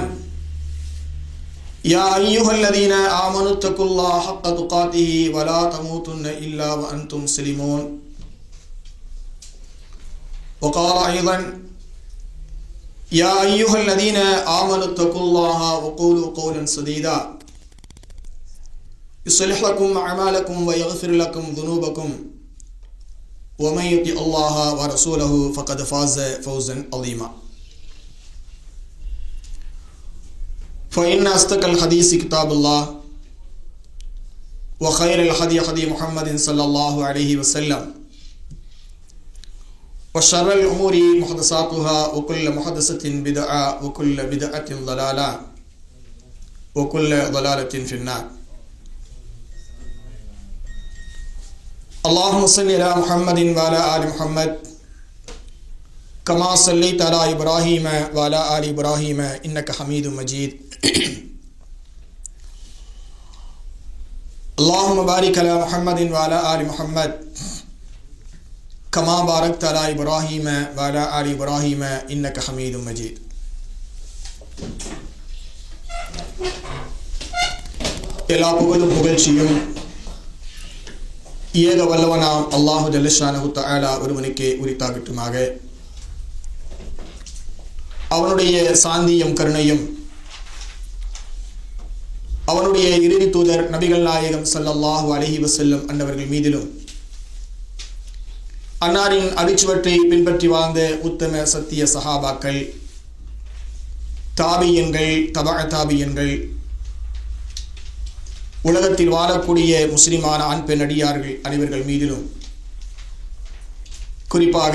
يا أيها الذين آمنوا اتقوا الله حق تقاته ولا تموتن إلا وأنتم مسلمون. وقال أيضا: يا أيها الذين آمنوا اتقوا الله وقولوا قولا سديدا يصلح لكم أعمالكم ويغفر لكم ذنوبكم ومن يطع الله ورسوله فقد فاز فوزا عظيما. فإن أصدق الحديث كتاب الله وخير الهدي هدي محمد صلى الله عليه وسلم وشر الأمور محدثاتها وكل محدثة بدعة وكل بدعة ضلالة وكل ضلالة في النار. اللهم صل على محمد وعلى آل محمد كما صليت على إبراهيم وعلى آل إبراهيم إنك حميد مجيد. اللهم بارك على محمد وعلى آل محمد كما باركت على إبراهيم وعلى آل إبراهيم إنك حميد مجيد. எல்லா புகழும் புகழ்ச்சியும் ஏக வல்லவனாம் அல்லாஹு ஜல்லஷானஹு தஆலா ஒருவனுக்கே உரித்தாகட்டுமாக. அவனுடைய சாந்தியும் கருணையும் அவனுடைய இறுதி தூதர் நபிகள் நாயகம் ஸல்லல்லாஹு அலைஹி வஸல்லம் அன்னவர்கள் மீதிலும் அன்னாரின் அடிச்சுவற்றை பின்பற்றி வாழ்ந்த உத்தம சத்திய சஹாபாக்கள், தாபியன்கள், தபஅ தாபியன்கள், உலகத்தில் வாழக்கூடிய முஸ்லிமான ஆண் பெண் அடியார்கள் அனைவர்கள் மீதிலும், குறிப்பாக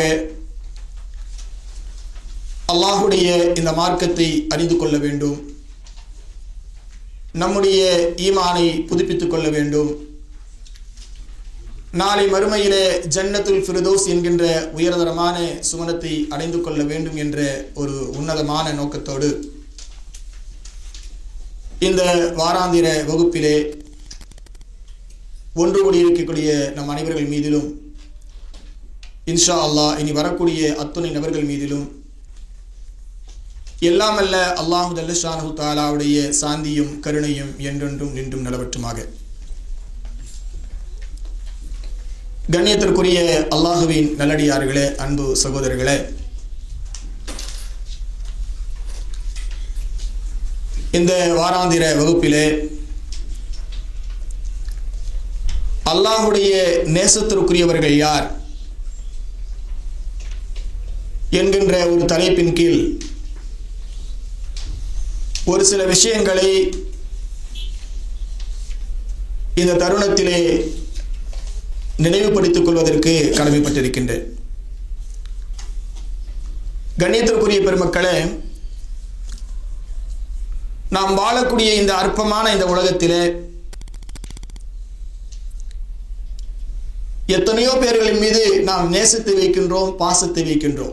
அல்லாஹுடைய இந்த மார்க்கத்தை அறிந்து கொள்ள வேண்டும், நம்முடைய ஈமானை புதுப்பித்துக் கொள்ள வேண்டும், நாளை மறுமையிலே ஜன்னத்துல் ஃபிர்தௌஸ் என்கின்ற உயர்தரமான சுவனத்தை அடைந்து கொள்ள வேண்டும் என்ற ஒரு உன்னதமான நோக்கத்தோடு இந்த வாராந்திர வகுப்பிலே ஒன்று கூடி இருக்கக்கூடிய நம் அனைவர்கள் மீதிலும் இன்ஷா அல்லாஹ் இனி வரக்கூடிய அத்துணை நபர்கள் மீதிலும் எல்லாம் அல்ல அல்லாஹு ஜல்லஷானஹு தஆலாவுடைய சாந்தியும் கருணையும் என்றென்றும் நின்றும் நிலவற்றுமாக. கண்ணியத்திற்குரிய அல்லாஹுவின் நல்லடியார்களே, அன்பு சகோதரர்களே, இந்த வாராந்திர வகுப்பிலே அல்லாஹுடைய நேசத்திற்குரியவர்கள் யார் என்கின்ற ஒரு தலைப்பின் கீழ் ஒரு சில விஷயங்களை இந்த தருணத்திலே நினைவுபடுத்திக் கொள்வதற்கு கடமைப்பட்டிருக்கின்றேன். கண்ணியத்திற்குரிய பெருமக்களே, நாம் வாழக்கூடிய இந்த அற்பமான இந்த உலகத்திலே எத்தனையோ பேர்களின் மீது நாம் நேசத்தை வைக்கின்றோம், பாசத்தை வைக்கின்றோம்.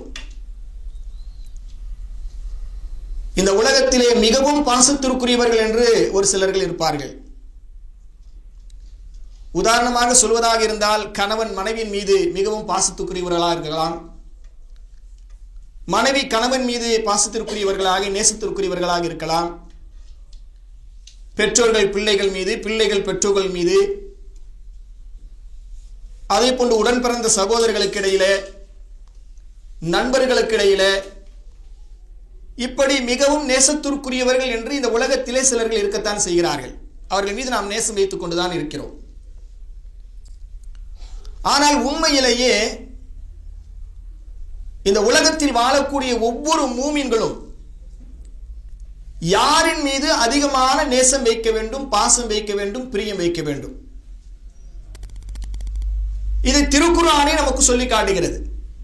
இந்த உலகத்திலே மிகவும் பாசத்திற்குரியவர்கள் என்று ஒரு சிலர்கள் இருப்பார்கள். உதாரணமாக சொல்வதாக இருந்தால், கணவன் மனைவியின் மீது மிகவும் பாசத்துக்குரியவர்களாக இருக்கலாம், மனைவி கணவன் மீது பாசத்திற்குரியவர்களாக நேசத்திற்குரியவர்களாக இருக்கலாம், பெற்றோர்கள் பிள்ளைகள் மீது, பிள்ளைகள் பெற்றோர்கள் மீது, அதே போன்று உடன் பிறந்த சகோதரர்களுக்கு இடையிலே, நண்பர்களுக்கு இடையிலே, இப்படி மிகவும் நேசத்திற்குரியவர்கள் என்று இந்த உலகத்திலே சிலர்கள் இருக்கத்தான் செய்கிறார்கள். அவர்கள் மீது நாம் நேசம் வைத்துக் கொண்டுதான் இருக்கிறோம். ஆனால் உண்மையிலேயே இந்த உலகத்தில் வாழக்கூடிய ஒவ்வொரு மூமின்களும் யாரின் மீது அதிகமான நேசம் வைக்க வேண்டும், பாசம் வைக்க வேண்டும், பிரியம் வைக்க வேண்டும், இது திருக்குர்ஆனே நமக்கு சொல்லி காட்டுகிறது.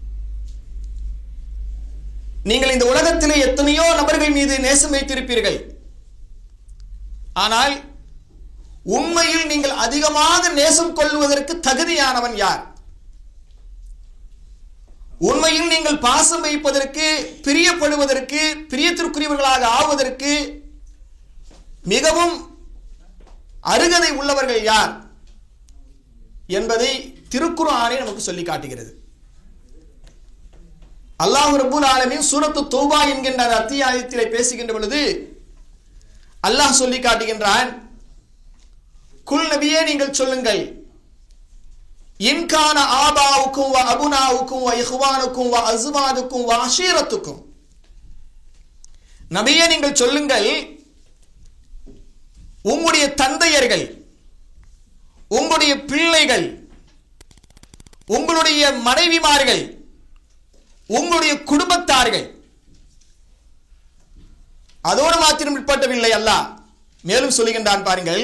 நீங்கள் இந்த உலகத்திலே எத்தனையோ நபர்கள் மீது நேசம் வைத்திருப்பீர்கள். ஆனால் உண்மையில் நீங்கள் அதிகமாக நேசம் கொள்வதற்கு தகுதியானவன் யார்? உண்மையில் நீங்கள் பாசம் வைப்பதற்கு, பிரியப்படுவதற்கு, பிரியத்திற்குரியவர்களாக ஆவதற்கு மிகவும் அருகதை உள்ளவர்கள் யார் என்பதை திருக்குர்ஆனே நமக்கு சொல்லி காட்டுகிறது. அல்லாஹ் ரப்பல் ஆலமீன் சூரத்து தௌபா என்கின்ற அத்தியாயத்திலே பேசுகின்ற பொழுது அல்லாஹ் சொல்லி காட்டுகின்றான், குல் நபியே நீங்கள் சொல்லுங்கள், இன்கான ஆபாவுக்கும் வ அபுனாவுக்கும் வ இஹ்வானுக்கும் வ அஸ்வாதுக்கும் வ அஷீரத்துக்கும், நபியே நீங்கள் சொல்லுங்கள், உங்களுடைய தந்தையர்கள், உங்களுடைய பிள்ளைகள், உங்களுடைய மனைவிமார்கள், உங்களுடைய குடும்பத்தார்கள், அதோடு மாத்திரம் உட்பட்டவில்லை அல்லாஹ் மேலும் சொல்லுகின்றான் பாருங்கள்,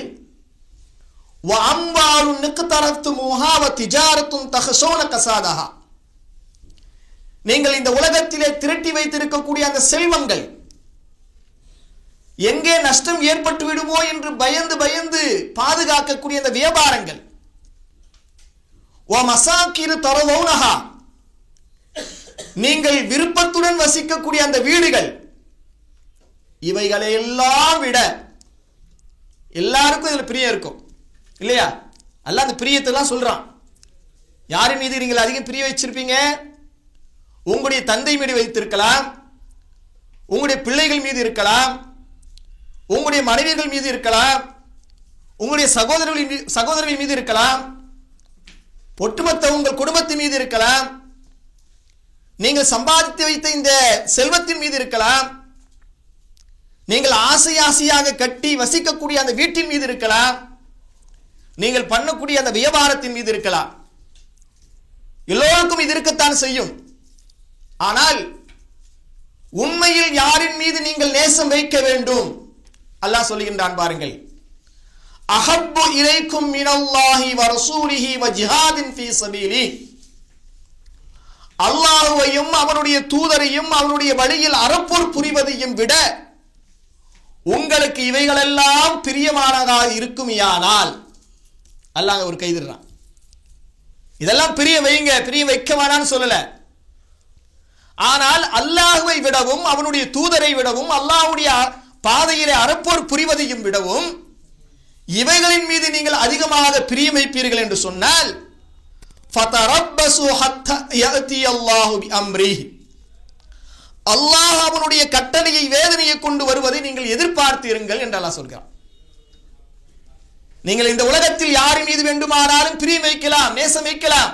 நீங்கள் இந்த உலகத்திலே திரட்டி வைத்திருக்கக்கூடிய அந்த செல்வங்கள் எங்கே நஷ்டம் ஏற்பட்டு விடுமோ என்று பயந்து பயந்து பாதுகாக்கக்கூடிய அந்த வியாபாரங்கள், நீங்கள் விருப்பத்துடன் வசிக்கக்கூடிய அந்த வீடுகள், இவைகளை எல்லாம் விட எல்லாருக்கும் இதுல பிரியம் இருக்கும் இல்லையா? அல்லாஹ் அந்த பிரியத்தை எல்லாம் சொல்றான். யாரின் மீது நீங்கள் அதிகம் பிரிய வச்சிருப்பீங்க? உங்களுடைய தந்தை மீது வைத்திருக்கலாம், உங்களுடைய பிள்ளைகள் மீது இருக்கலாம், உங்களுடைய மனைவிகள் மீது இருக்கலாம், உங்களுடைய சகோதரர்கள் சகோதரர்கள் மீது இருக்கலாம், ஒட்டுமொத்த உங்கள் குடும்பத்தின் மீது இருக்கலாம், நீங்கள் சம்பாதித்து வைத்த இந்த செல்வத்தின் மீது இருக்கலாம், நீங்கள் ஆசை ஆசையாக கட்டி வசிக்கக்கூடிய அந்த வீட்டின் மீது இருக்கலாம், நீங்கள் பண்ணக்கூடிய அந்த வியாபாரத்தின் மீது இருக்கலாம். எல்லோருக்கும் இது இருக்கத்தான் செய்யும். ஆனால் உண்மையில் யாரின் மீது நீங்கள் நேசம் வைக்க வேண்டும்? அல்லாஹ் சொல்லுகின்றான் பாருங்கள், அஹப்பு இலைக்கும் மினல்லாஹி வ ரசூலிஹி வ ஜிஹாதின் ஃபீ ஸபீலி. அல்லாஹ்வையும் அவனுடைய தூதரையும் அவனுடைய வழியில் அறப்போர் புரிவதையும் விட உங்களுக்கு இவைகளெல்லாம் பிரியமானதாக இருக்குமையானால், அல்லாஹ் ஒரு கைதிடுறான். இதெல்லாம் பிரிய வைங்க, பிரிய வைக்க வேணான்னு சொல்லல. ஆனால் அல்லாஹ்வை விடவும் அவனுடைய தூதரை விடவும் அல்லாஹ்வுடைய பாதையிலே அறப்போர் புரிவதையும் விடவும் இவைகளின் மீது நீங்கள் அதிகமாக பிரியம் வைப்பீர்கள் என்று சொன்னால், ஃபதரப்பசு ஹத்தா யஅதி அல்லாஹு பிஅம்ரிஹி, அல்லாஹ் அவனுடைய கட்டளையை வேதனையை கொண்டு வருவதை நீங்கள் எதிர்பார்த்தீர்கள் என்று அல்லாஹ் சொல்கிறான். நீங்கள் இந்த உலகத்தில் யாரின் மீது வேண்டுமானாலும் பிரியம் வைக்கலாம், நேசம் வைக்கலாம்.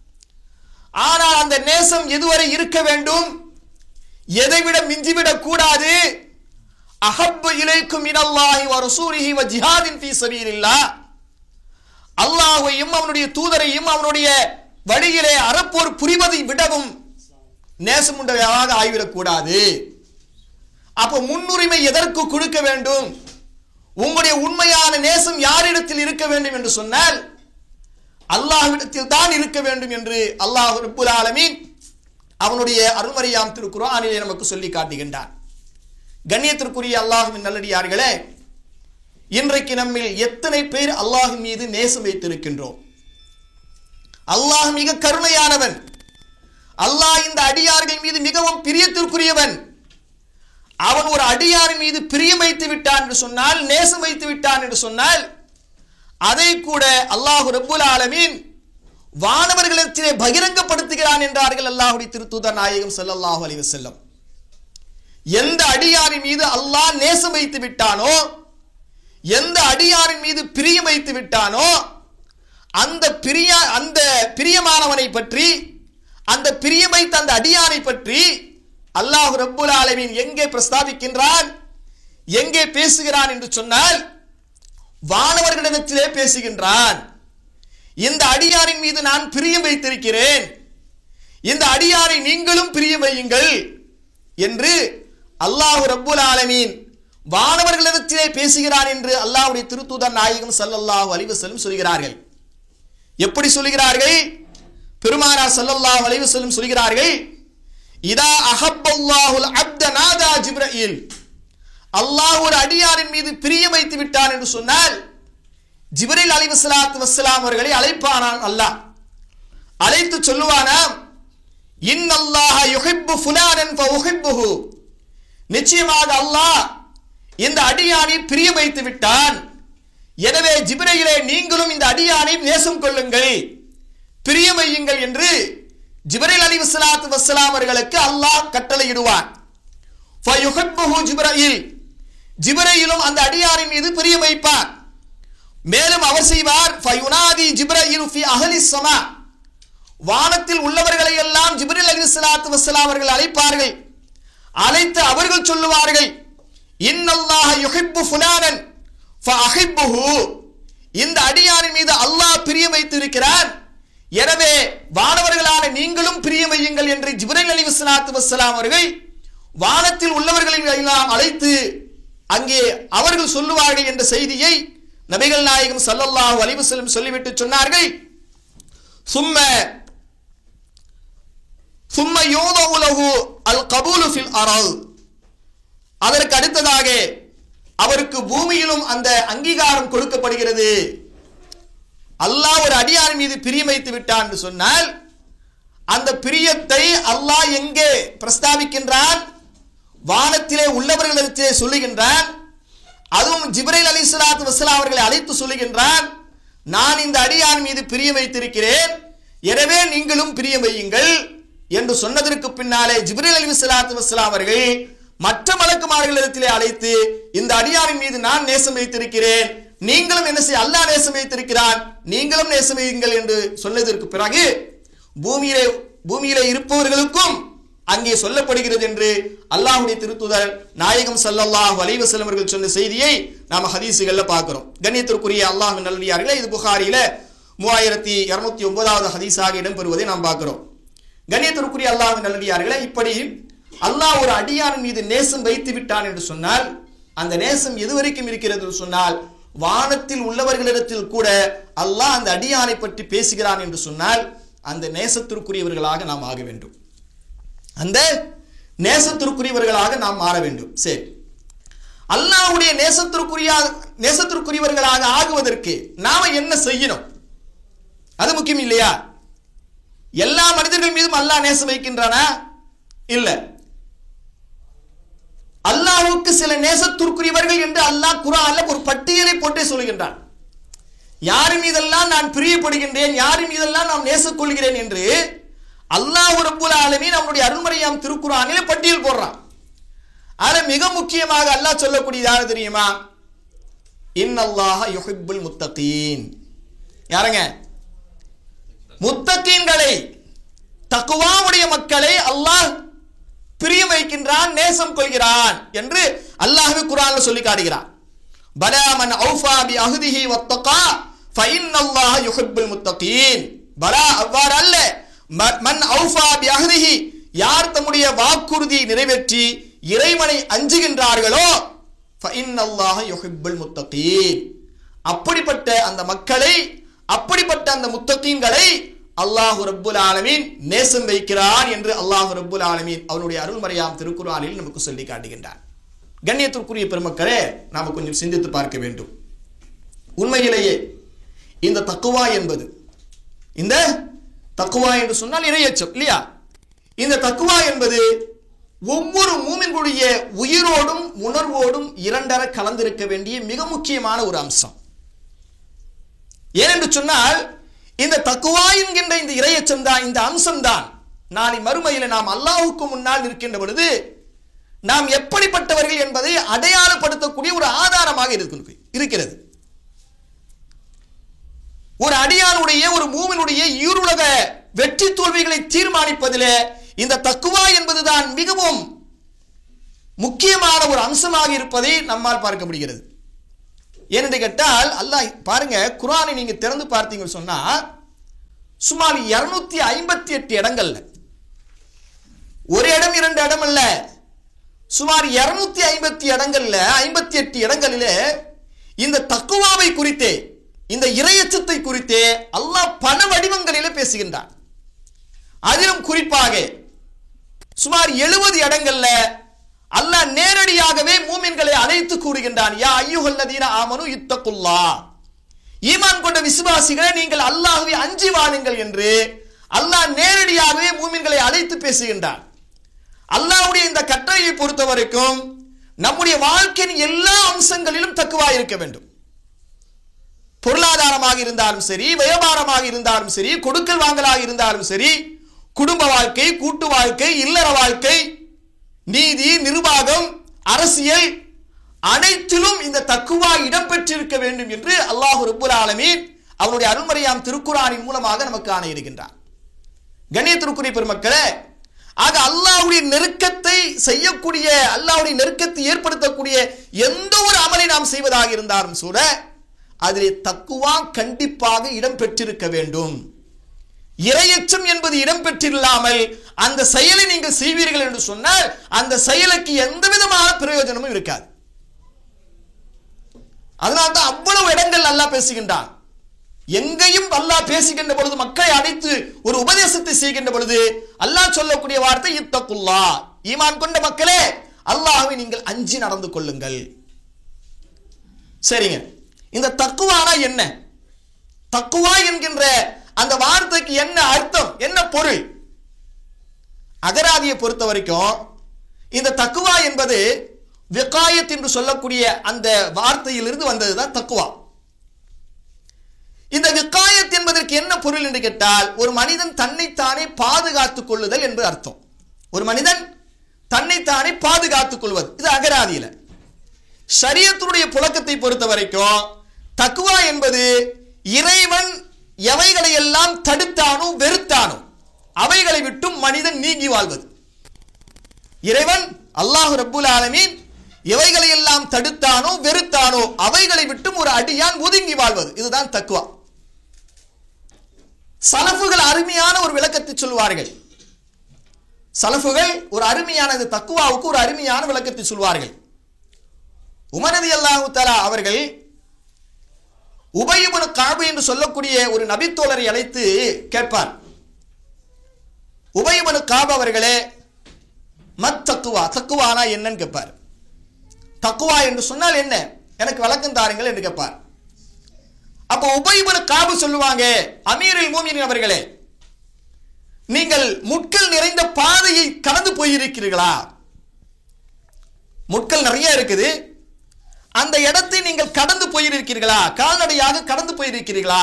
ஆனால் அந்த நேசம் எதுவரை இருக்க வேண்டும்? எதைவிட மிஞ்சிவிடக் கூடாது. அஹப்பு இலைக்கும் மினல்லாஹி வ ரசூலிஹி வ ஜிஹாதின் ஃபீ ஸபீலில்லாஹ், அல்லாஹ்வையும் அவனுடைய தூதரையும் அவனுடைய வழியிலே அறப்போர் புரிவதை விடவும் நேசம் உண்டவையாக ஆகிவிடக் கூடாது. அப்ப முன்னுரிமை எதற்கு கொடுக்க வேண்டும்? உங்களுடைய உண்மையான நேசம் யாரிடத்தில் இருக்க வேண்டும் என்று சொன்னால் அல்லாஹ்விடத்தில் தான் இருக்க வேண்டும் என்று அல்லாஹ் ரப்புல் ஆலமீன் அவனுடைய அருள்மறையாம் திருக்குர்ஆனிலே நமக்கு சொல்லி காட்டுகின்றான். கண்ணியத்திற்குரிய அல்லாஹ்வின் நல்லடியார்களே, இன்றைக்கு நம்மில் எத்தனை பேர் அல்லாஹ்வின் மீது நேசம் வைத்திருக்கின்றோம்? அல்லாஹ் மிக கருணையானவன். அல்லாஹ் இந்த அடியார்கள் மீது மிகவும் பிரியத்திற்குரியவன். அவன் ஒரு அடியாரின் மீது பிரியம் வைத்து விட்டான் என்று சொன்னால், நேசம் வைத்து விட்டான் என்று சொன்னால், அதை கூட அல்லாஹ் ரப்புல் ஆலமீன் வானவர்களிடத்திலே பகிரங்கப்படுத்துகிறான் என்றார்கள் அல்லாஹ்வுடைய திருத்தூதர் நாயகம் ஸல்லல்லாஹு அலைஹி வஸல்லம். எந்த அடியாரின் மீது அல்லாஹ் நேசம் வைத்து விட்டானோ, எந்த அடியாரின் மீது பிரியம் வைத்து விட்டானோ, அந்த பிரிய அந்த பிரியமானவனை பற்றி, அந்த பிரியம் வைத்த அந்த அடியாரை பற்றி அல்லாஹ் ரப்புல் ஆலமீன் எங்கே பிரஸ்தாபிக்கின்றான், எங்கே பேசுகிறான் என்று சொன்னால் வானவர்களிடத்திலே பேசுகின்றான். இந்த அடியாரின் மீது நான் பிரியம் வைத்திருக்கிறேன், இந்த அடியாரை நீங்களும் பிரியம் வையுங்கள் என்று அல்லாஹ் ரப்புல் ஆலமீன் வானவர்களிடத்திலே பேசுகிறான் என்று அல்லாஹ்வுடைய திருத்தூதர் நாயகம் ஸல்லல்லாஹு அலைஹி வஸல்லம் சொல்கிறார்கள். எப்படி சொல்கிறார்கள்? பெருமானார் ஸல்லல்லாஹு அலைஹி வஸல்லம் சொல்கிறார்கள், இதா அஹப்பல்லாஹுல் அப்த நாதா ஜிப்ரீல், அல்லாஹ் ஒரு அடியாரின் மீது பிரியம் வைத்து விட்டான் என்று சொன்னால் ஜிப்ரீல் அலைஹிஸ்ஸலாத்து வஸ்ஸலாம் அவர்களை அழைப்பானான். அல்லாஹ் அழைத்து சொல்லுவானாம், இன்னல்லாஹ யுஹிப்பு ஃபுலானன் ஃபஉஹிப்புஹு, நிச்சயமாக அல்லாஹ் இந்த அடியானை பிரியம் வைத்து விட்டான், எனவே ஜிப்ரீலே நீங்களும் இந்த அடியானை நேசம் கொள்ளுங்கள், பிரியம் வையுங்கள் என்று ஜிப்ரீல் அலைஹிஸ்ஸலாத்து வஸ்ஸலாம் அவர்களுக்கு அல்லாஹ் கட்டளையிடுவான். ஃபயுஹிப்புஹு ஜிப்ரீல், ஜிப்ரீலும் அந்த அடியாரின் மீது பிரியம் வைப்பார். மேலும் அவர் செய்வார், ஃபயுனாதி ஜிப்ரீல் ஃபி அஹ்லிஸ் ஸமா, வானத்தில் உள்ளவர்களை எல்லாம் ஜிப்ரீல் அலைஹிஸ்ஸலாத்து வஸ்ஸலாம் அவர்கள் அழைப்பார்கள். அழைத்து அவர்கள் சொல்லுவார்கள், இன்னல்லாஹ யுஹிப்பு ஃபுலானன் ஃபஅஹிப்புஹு, இந்த அடியாரின் மீது அல்லாஹ் பிரியம் வைத்திருக்கிறார், எனவே வானவர்களான நீங்களும் பிரியம் வையுங்கள் என்று ஜிப்ரீல் அலைஹிஸ்ஸலாத்து வஸ்ஸலாம் அவர்கள் வானத்தில் உள்ளவர்களை எல்லாம் அழைத்து அங்கே அவர்கள் சொல்லுவார்கள் என்ற செய்தியை நபிகள் நாயகம் ஸல்லல்லாஹு அலைஹி வஸல்லம் சொல்லிவிட்டு சொன்னார்கள், சும்ம சும்ம யூதஉ லஹு அல் கபூலு ஃபில் அர்ள், அதற்கு அடுத்ததாக அவருக்கு பூமியிலும் அந்த அங்கீகாரம் கொடுக்கப்படுகிறது. அல்லாஹ் ஒரு அடியான் மீது பிரியம் வைத்து விட்டான் என்று சொன்னால் அந்த பிரியத்தை அல்லாஹ் எங்கே பிரஸ்தாபிக்கின்றான்? வானத்திலே உள்ளவர்களிடத்திலே சொல்லுகின்றான். அதுவும் ஜிப்ரீல் அலைஹிஸ்ஸலாத்து வஸ்ஸலாம் அவர்களை அழைத்து சொல்லுகின்றான், நான் இந்த அடியான் மீது பிரியம் வைத்திருக்கிறேன், எனவே நீங்களும் பிரியம் வையுங்கள் என்று சொன்னதற்கு பின்னாலே ஜிப்ரீல் அலைஹிஸ்ஸலாத்து வஸ்ஸலாம் அவர்கள் மற்ற மலக்குமார்களிடத்திலே அழைத்து இந்த அடியாரின் மீது நான் நேசம் வைத்திருக்கிறேன், நீங்களும் என்ன செய்ய, அல்லாஹ் நேசம் வைத்திருக்கிறான், நீங்களும் நேசம் வையுங்கள் என்று சொன்னதற்கு பிறகு பூமியிலே பூமியிலே இருப்பவர்களுக்கும் அங்கே சொல்லப்படுகிறது என்று அல்லாஹ்வுடைய திருத்தூதர் நாயகம் ஸல்லல்லாஹு அலைஹி வஸல்லம் அவர்கள் சொன்ன செய்தியை நாம் ஹதீஸுகள்ல பார்க்கிறோம். கண்ணியத்திற்குரிய அல்லாஹ்வின் நல்லடியார்களே, இது புகாரியில மூவாயிரத்தி இருநூத்தி ஒன்பதாவது ஹதீஸாக இடம்பெறுவதை நாம் பார்க்கிறோம். கண்ணியத்திற்குரிய அல்லாஹ்வின் நல்லடியார்களே, இப்படி அல்லாஹ் ஒரு அடியான் மீது நேசம் வைத்து விட்டான் என்று சொன்னால் அந்த நேசம் எதுவரைக்கும் இருக்கிறது என்று சொன்னால் வானத்தில் உள்ளவர்களிடத்தில் கூட அல்லாஹ் அந்த அடியானை பற்றி பேசுகிறான் என்று சொன்னால் அந்த நேசத்திற்குரியவர்களாக நாம் ஆக வேண்டும், அந்த நேசத்திற்குரியவர்களாக நாம் மாற வேண்டும். சரி, அல்லாஹ்வுடைய நேசத்திற்குரிய நேசத்திற்குரியவர்களாக ஆகுவதற்கு நாம என்ன செய்யணும்? அது முக்கியம் இல்லையா? எல்லா மனிதர்கள் மீதும் அல்லாஹ் நேசம் வைக்கின்றானா? இல்ல. அல்லாஹ்வுக்கு சில நேசத்திற்குரியவர்கள் என்று அல்லாஹ் குர்ஆன்ல ஒரு பட்டியலை போட்டே சொல்கின்றான். யார் மீதெல்லாம் நான் பிரியப்படுகின்றேன், யார் மீதெல்லாம் நான் நேசம் கொள்கிறேன் என்று அல்லாஹ் ரப்பல் ஆலமீன் அவனுடைய அருள்மறையாம் திருக்குர்ஆனிலே பட்டியல் போடுறான். ஆனா மிக முக்கியமாக அல்லாஹ் சொல்லக்கூடியது யாரு தெரியுமா? இன்னல்லாஹ யுஹிப்புல் முத்தகீன். யாருங்க? முத்தகீன்களை, தக்வாவுடைய மக்களை அல்லாஹ் பிரியம் வைக்கின்றான், நேசம் கொள்கிறான் என்று அல்லாஹ்வே குர்ஆன்ல சொல்லி காட்டுகிறான். பலா மன் அவ்ஃபா பி அஹ்திஹி வத்தகா ஃபஇன்னல்லாஹ யுஹிப்புல் முத்தகீன். பலா, அவ்வாறு அல்ல, மன் அவ்ஃபா பி அஹ்திஹி, யார் தம்முடைய வாக்குறுதியை நிறைவேற்றி இறைவனை அஞ்சுகின்றார்களோ ஃபஇன்னல்லாஹ யுஹிப்புல் முத்தகீன், அப்படிப்பட்ட அந்த மக்களை, அப்படிப்பட்ட அந்த முத்தகீன்களை அல்லாஹ் ரப்புல் ஆலமீன் நேசம் வைக்கிறான் என்று அல்லாஹ் ரப்புல் ஆலமீன் அவனுடைய அருள்மறையாம் திருக்குர்ஆனில் நமக்கு சொல்லி காட்டுகின்றான். கண்ணியத்திற்குரிய பெருமக்களே, நாம கொஞ்சம் சிந்தித்து பார்க்க வேண்டும். உண்மையிலேயே இந்த தக்வா என்பது, இந்த தக்வா என்று சொன்னால் இறையச்சம் இல்லையா? இந்த தக்வா என்பது ஒவ்வொரு மூமின்களுடைய உயிரோடும் உணர்வோடும் இரண்டர கலந்திருக்க வேண்டிய மிக முக்கியமான ஒரு அம்சம். ஏனென்று சொன்னால் இந்த தக்வா என்கின்ற இந்த இறையச்சம் தான், இந்த அம்சம் தான் நாளை மறுமையில் நாம் அல்லாஹ்வுக்கு முன்னால் இருக்கின்ற பொழுது நாம் எப்படிப்பட்டவர்கள் என்பதை அடையாளப்படுத்தக்கூடிய ஒரு ஆதாரமாக இருக்கிறது. ஒரு அடியானுடைய, ஒரு மூமினுடைய ஈருலக வெற்றி தோல்விகளை தீர்மானிப்பதிலே இந்த தக்வா என்பதுதான் மிகவும் முக்கியமான ஒரு அம்சமாக இருப்பதை நம்மால் பார்க்க முடிகிறது. ஏனென்று கேட்டால் அல்லாஹ் பாருங்க, குர்ஆனை நீங்க திறந்து பார்த்தீங்க சொன்னா சுமார் இருநூத்தி ஐம்பத்தி எட்டு இடங்கள்ல, ஒரு இடம் இரண்டு இடம் அல்ல, சுமார் இருநூத்தி ஐம்பத்தி இடங்கள்ல ஐம்பத்தி எட்டு இடங்களிலே இந்த தக்வாவை குறித்தே, இந்த இறையச்சத்தை குறித்தே அல்லாஹ் பல வடிவங்களிலே பேசுகின்றான். அதிலும் குறிப்பாக சுமார் எழுபது இடங்கள்ல அல்லாஹ் நேரடியாகவே மூமின்களை அழைத்து கூறுகின்றான். யா அய்யுஹல்லதீன ஆமனு இத்தகுல்லாஹ், ஈமான் கொண்ட விசுவாசிகளே நீங்கள் அல்லாஹ்வை அஞ்சி வாழுங்கள் என்று அல்லாஹ் நேரடியாகவே மூமின்களை அழைத்து பேசுகின்றான். அல்லாஹ்வுடைய இந்த கட்டளையை பொறுத்த வரைக்கும் நம்முடைய வாழ்க்கையின் எல்லா அம்சங்களிலும் தக்வா இருக்க வேண்டும். பொருளாதாரமாக இருந்தாலும் சரி, வியாபாரமாக இருந்தாலும் சரி, கொடுக்கல் வாங்கலாக இருந்தாலும் சரி, குடும்ப வாழ்க்கை, கூட்டு வாழ்க்கை, இல்லற வாழ்க்கை, நீதி, நிர்வாகம், அரசியல், அனைத்திலும் இந்த தக்வா இடம்பெற்றிருக்க வேண்டும் என்று அல்லாஹ் ரப்புல் ஆலமீன் அவருடைய அருள்மறையாம் திருக்குர்ஆனின் மூலமாக நமக்கு ஆணை இருக்கின்றார். கண்ணியத்திற்குரிய பெருமக்களே, ஆக அல்லாஹ்வுடைய நெருக்கத்தை செய்யக்கூடிய, அல்லாஹ்வுடைய நெருக்கத்தை ஏற்படுத்தக்கூடிய எந்த ஒரு அமலை நாம் செய்வதாக இருந்தாலும் கூட அதிலே தக்வா கண்டிப்பாக இடம்பெற்றிருக்க வேண்டும். இறையச்சம் என்பது இடம்பெற்றில்லாமல் அந்த செயலை நீங்கள் செய்வீர்கள் என்று சொன்னால் அந்த செயலுக்கு எந்த விதமான பிரயோஜனமும் இருக்காது. அதனால்தான் அவ்வளவு இடங்கள் அல்லாஹ் பேசுகின்றான். எங்கேயும் அல்லாஹ் பேசுகின்ற பொழுது, மக்களை அழைத்து ஒரு உபதேசத்தை செய்கின்ற பொழுது அல்லாஹ் சொல்லக்கூடிய வார்த்தை இத்தகுல்லாஹ், ஈமான் கொண்ட மக்களே அல்லாஹ்வை நீங்கள் அஞ்சி நடந்து கொள்ளுங்கள். சரிங்க, இந்த தக்குவானா என்ன? தக்குவா என்கின்ற அந்த வார்த்தைக்கு என்ன அர்த்தம், என்ன பொருள்? அகராதியை பொறுத்த வரைக்கும் இந்த தக்குவா என்பது விகாயத் என்று சொல்லக்கூடிய அந்த வார்த்தையிலிருந்து வந்ததுதான் தக்குவா. இந்த விகாயத் என்பதற்கு என்ன பொருள் என்று கேட்டால், ஒரு மனிதன் தன்னைத்தானே பாதுகாத்துக் கொள்ளுதல் என்பது அர்த்தம். ஒரு மனிதன் தன்னைத்தானே பாதுகாத்துக் கொள்வது, இது அகராதியில. ஷரியத்துடைய புழக்கத்தை பொறுத்த வரைக்கும் தக்குவா என்பது இறைவன் எவைகளை எல்லாம் தடுத்தானோ வெறுத்தானோ அவைகளை விட்டும் மனிதன் நீங்கி வாழ்வது. இறைவன் அல்லாஹ் ரப்புல் ஆலமீன் எவைகளை எல்லாம் தடுத்தானோ வெறுத்தானோ அவைகளை விட்டும் ஒரு அடியான் ஒதுங்கி வாழ்வது, இதுதான் தக்குவா. சலஃபுகள் அருமையான ஒரு விளக்கத்தை சொல்வார்கள். சலஃபுகள் ஒரு அருமையான இந்த தக்குவாவுக்கு ஒரு அருமையான விளக்கத்தை சொல்வார்கள். உமர் ரலியல்லாஹு தஆலா அவர்கள் உபய் இப்னு கஅப் என்று சொல்லக்கூடிய ஒரு நபித்தோழரை அழைத்து கேட்பார். உபய் இப்னு கஅப் அவர்களே, மத் தக்குவா, தக்குவானா என்னன்னு கேட்பார். தக்குவா என்று சொன்னால் என்ன, எனக்கு விளக்கம் தாருங்கள் என்று கேட்பார். அப்போ உபய் இப்னு கஅப் சொல்லுவாங்க, அமீருல் மூமினீன் அவர்களே, நீங்கள் முட்கள் நிறைந்த பாதையை கடந்து போயிருக்கிறீர்களா? முட்கள் நிறைய இருக்குது, அந்த இடத்தை நீங்கள் கடந்து போயிருக்கிறீர்களா? கால்நடையாக கடந்து போயிருக்கிறீர்களா?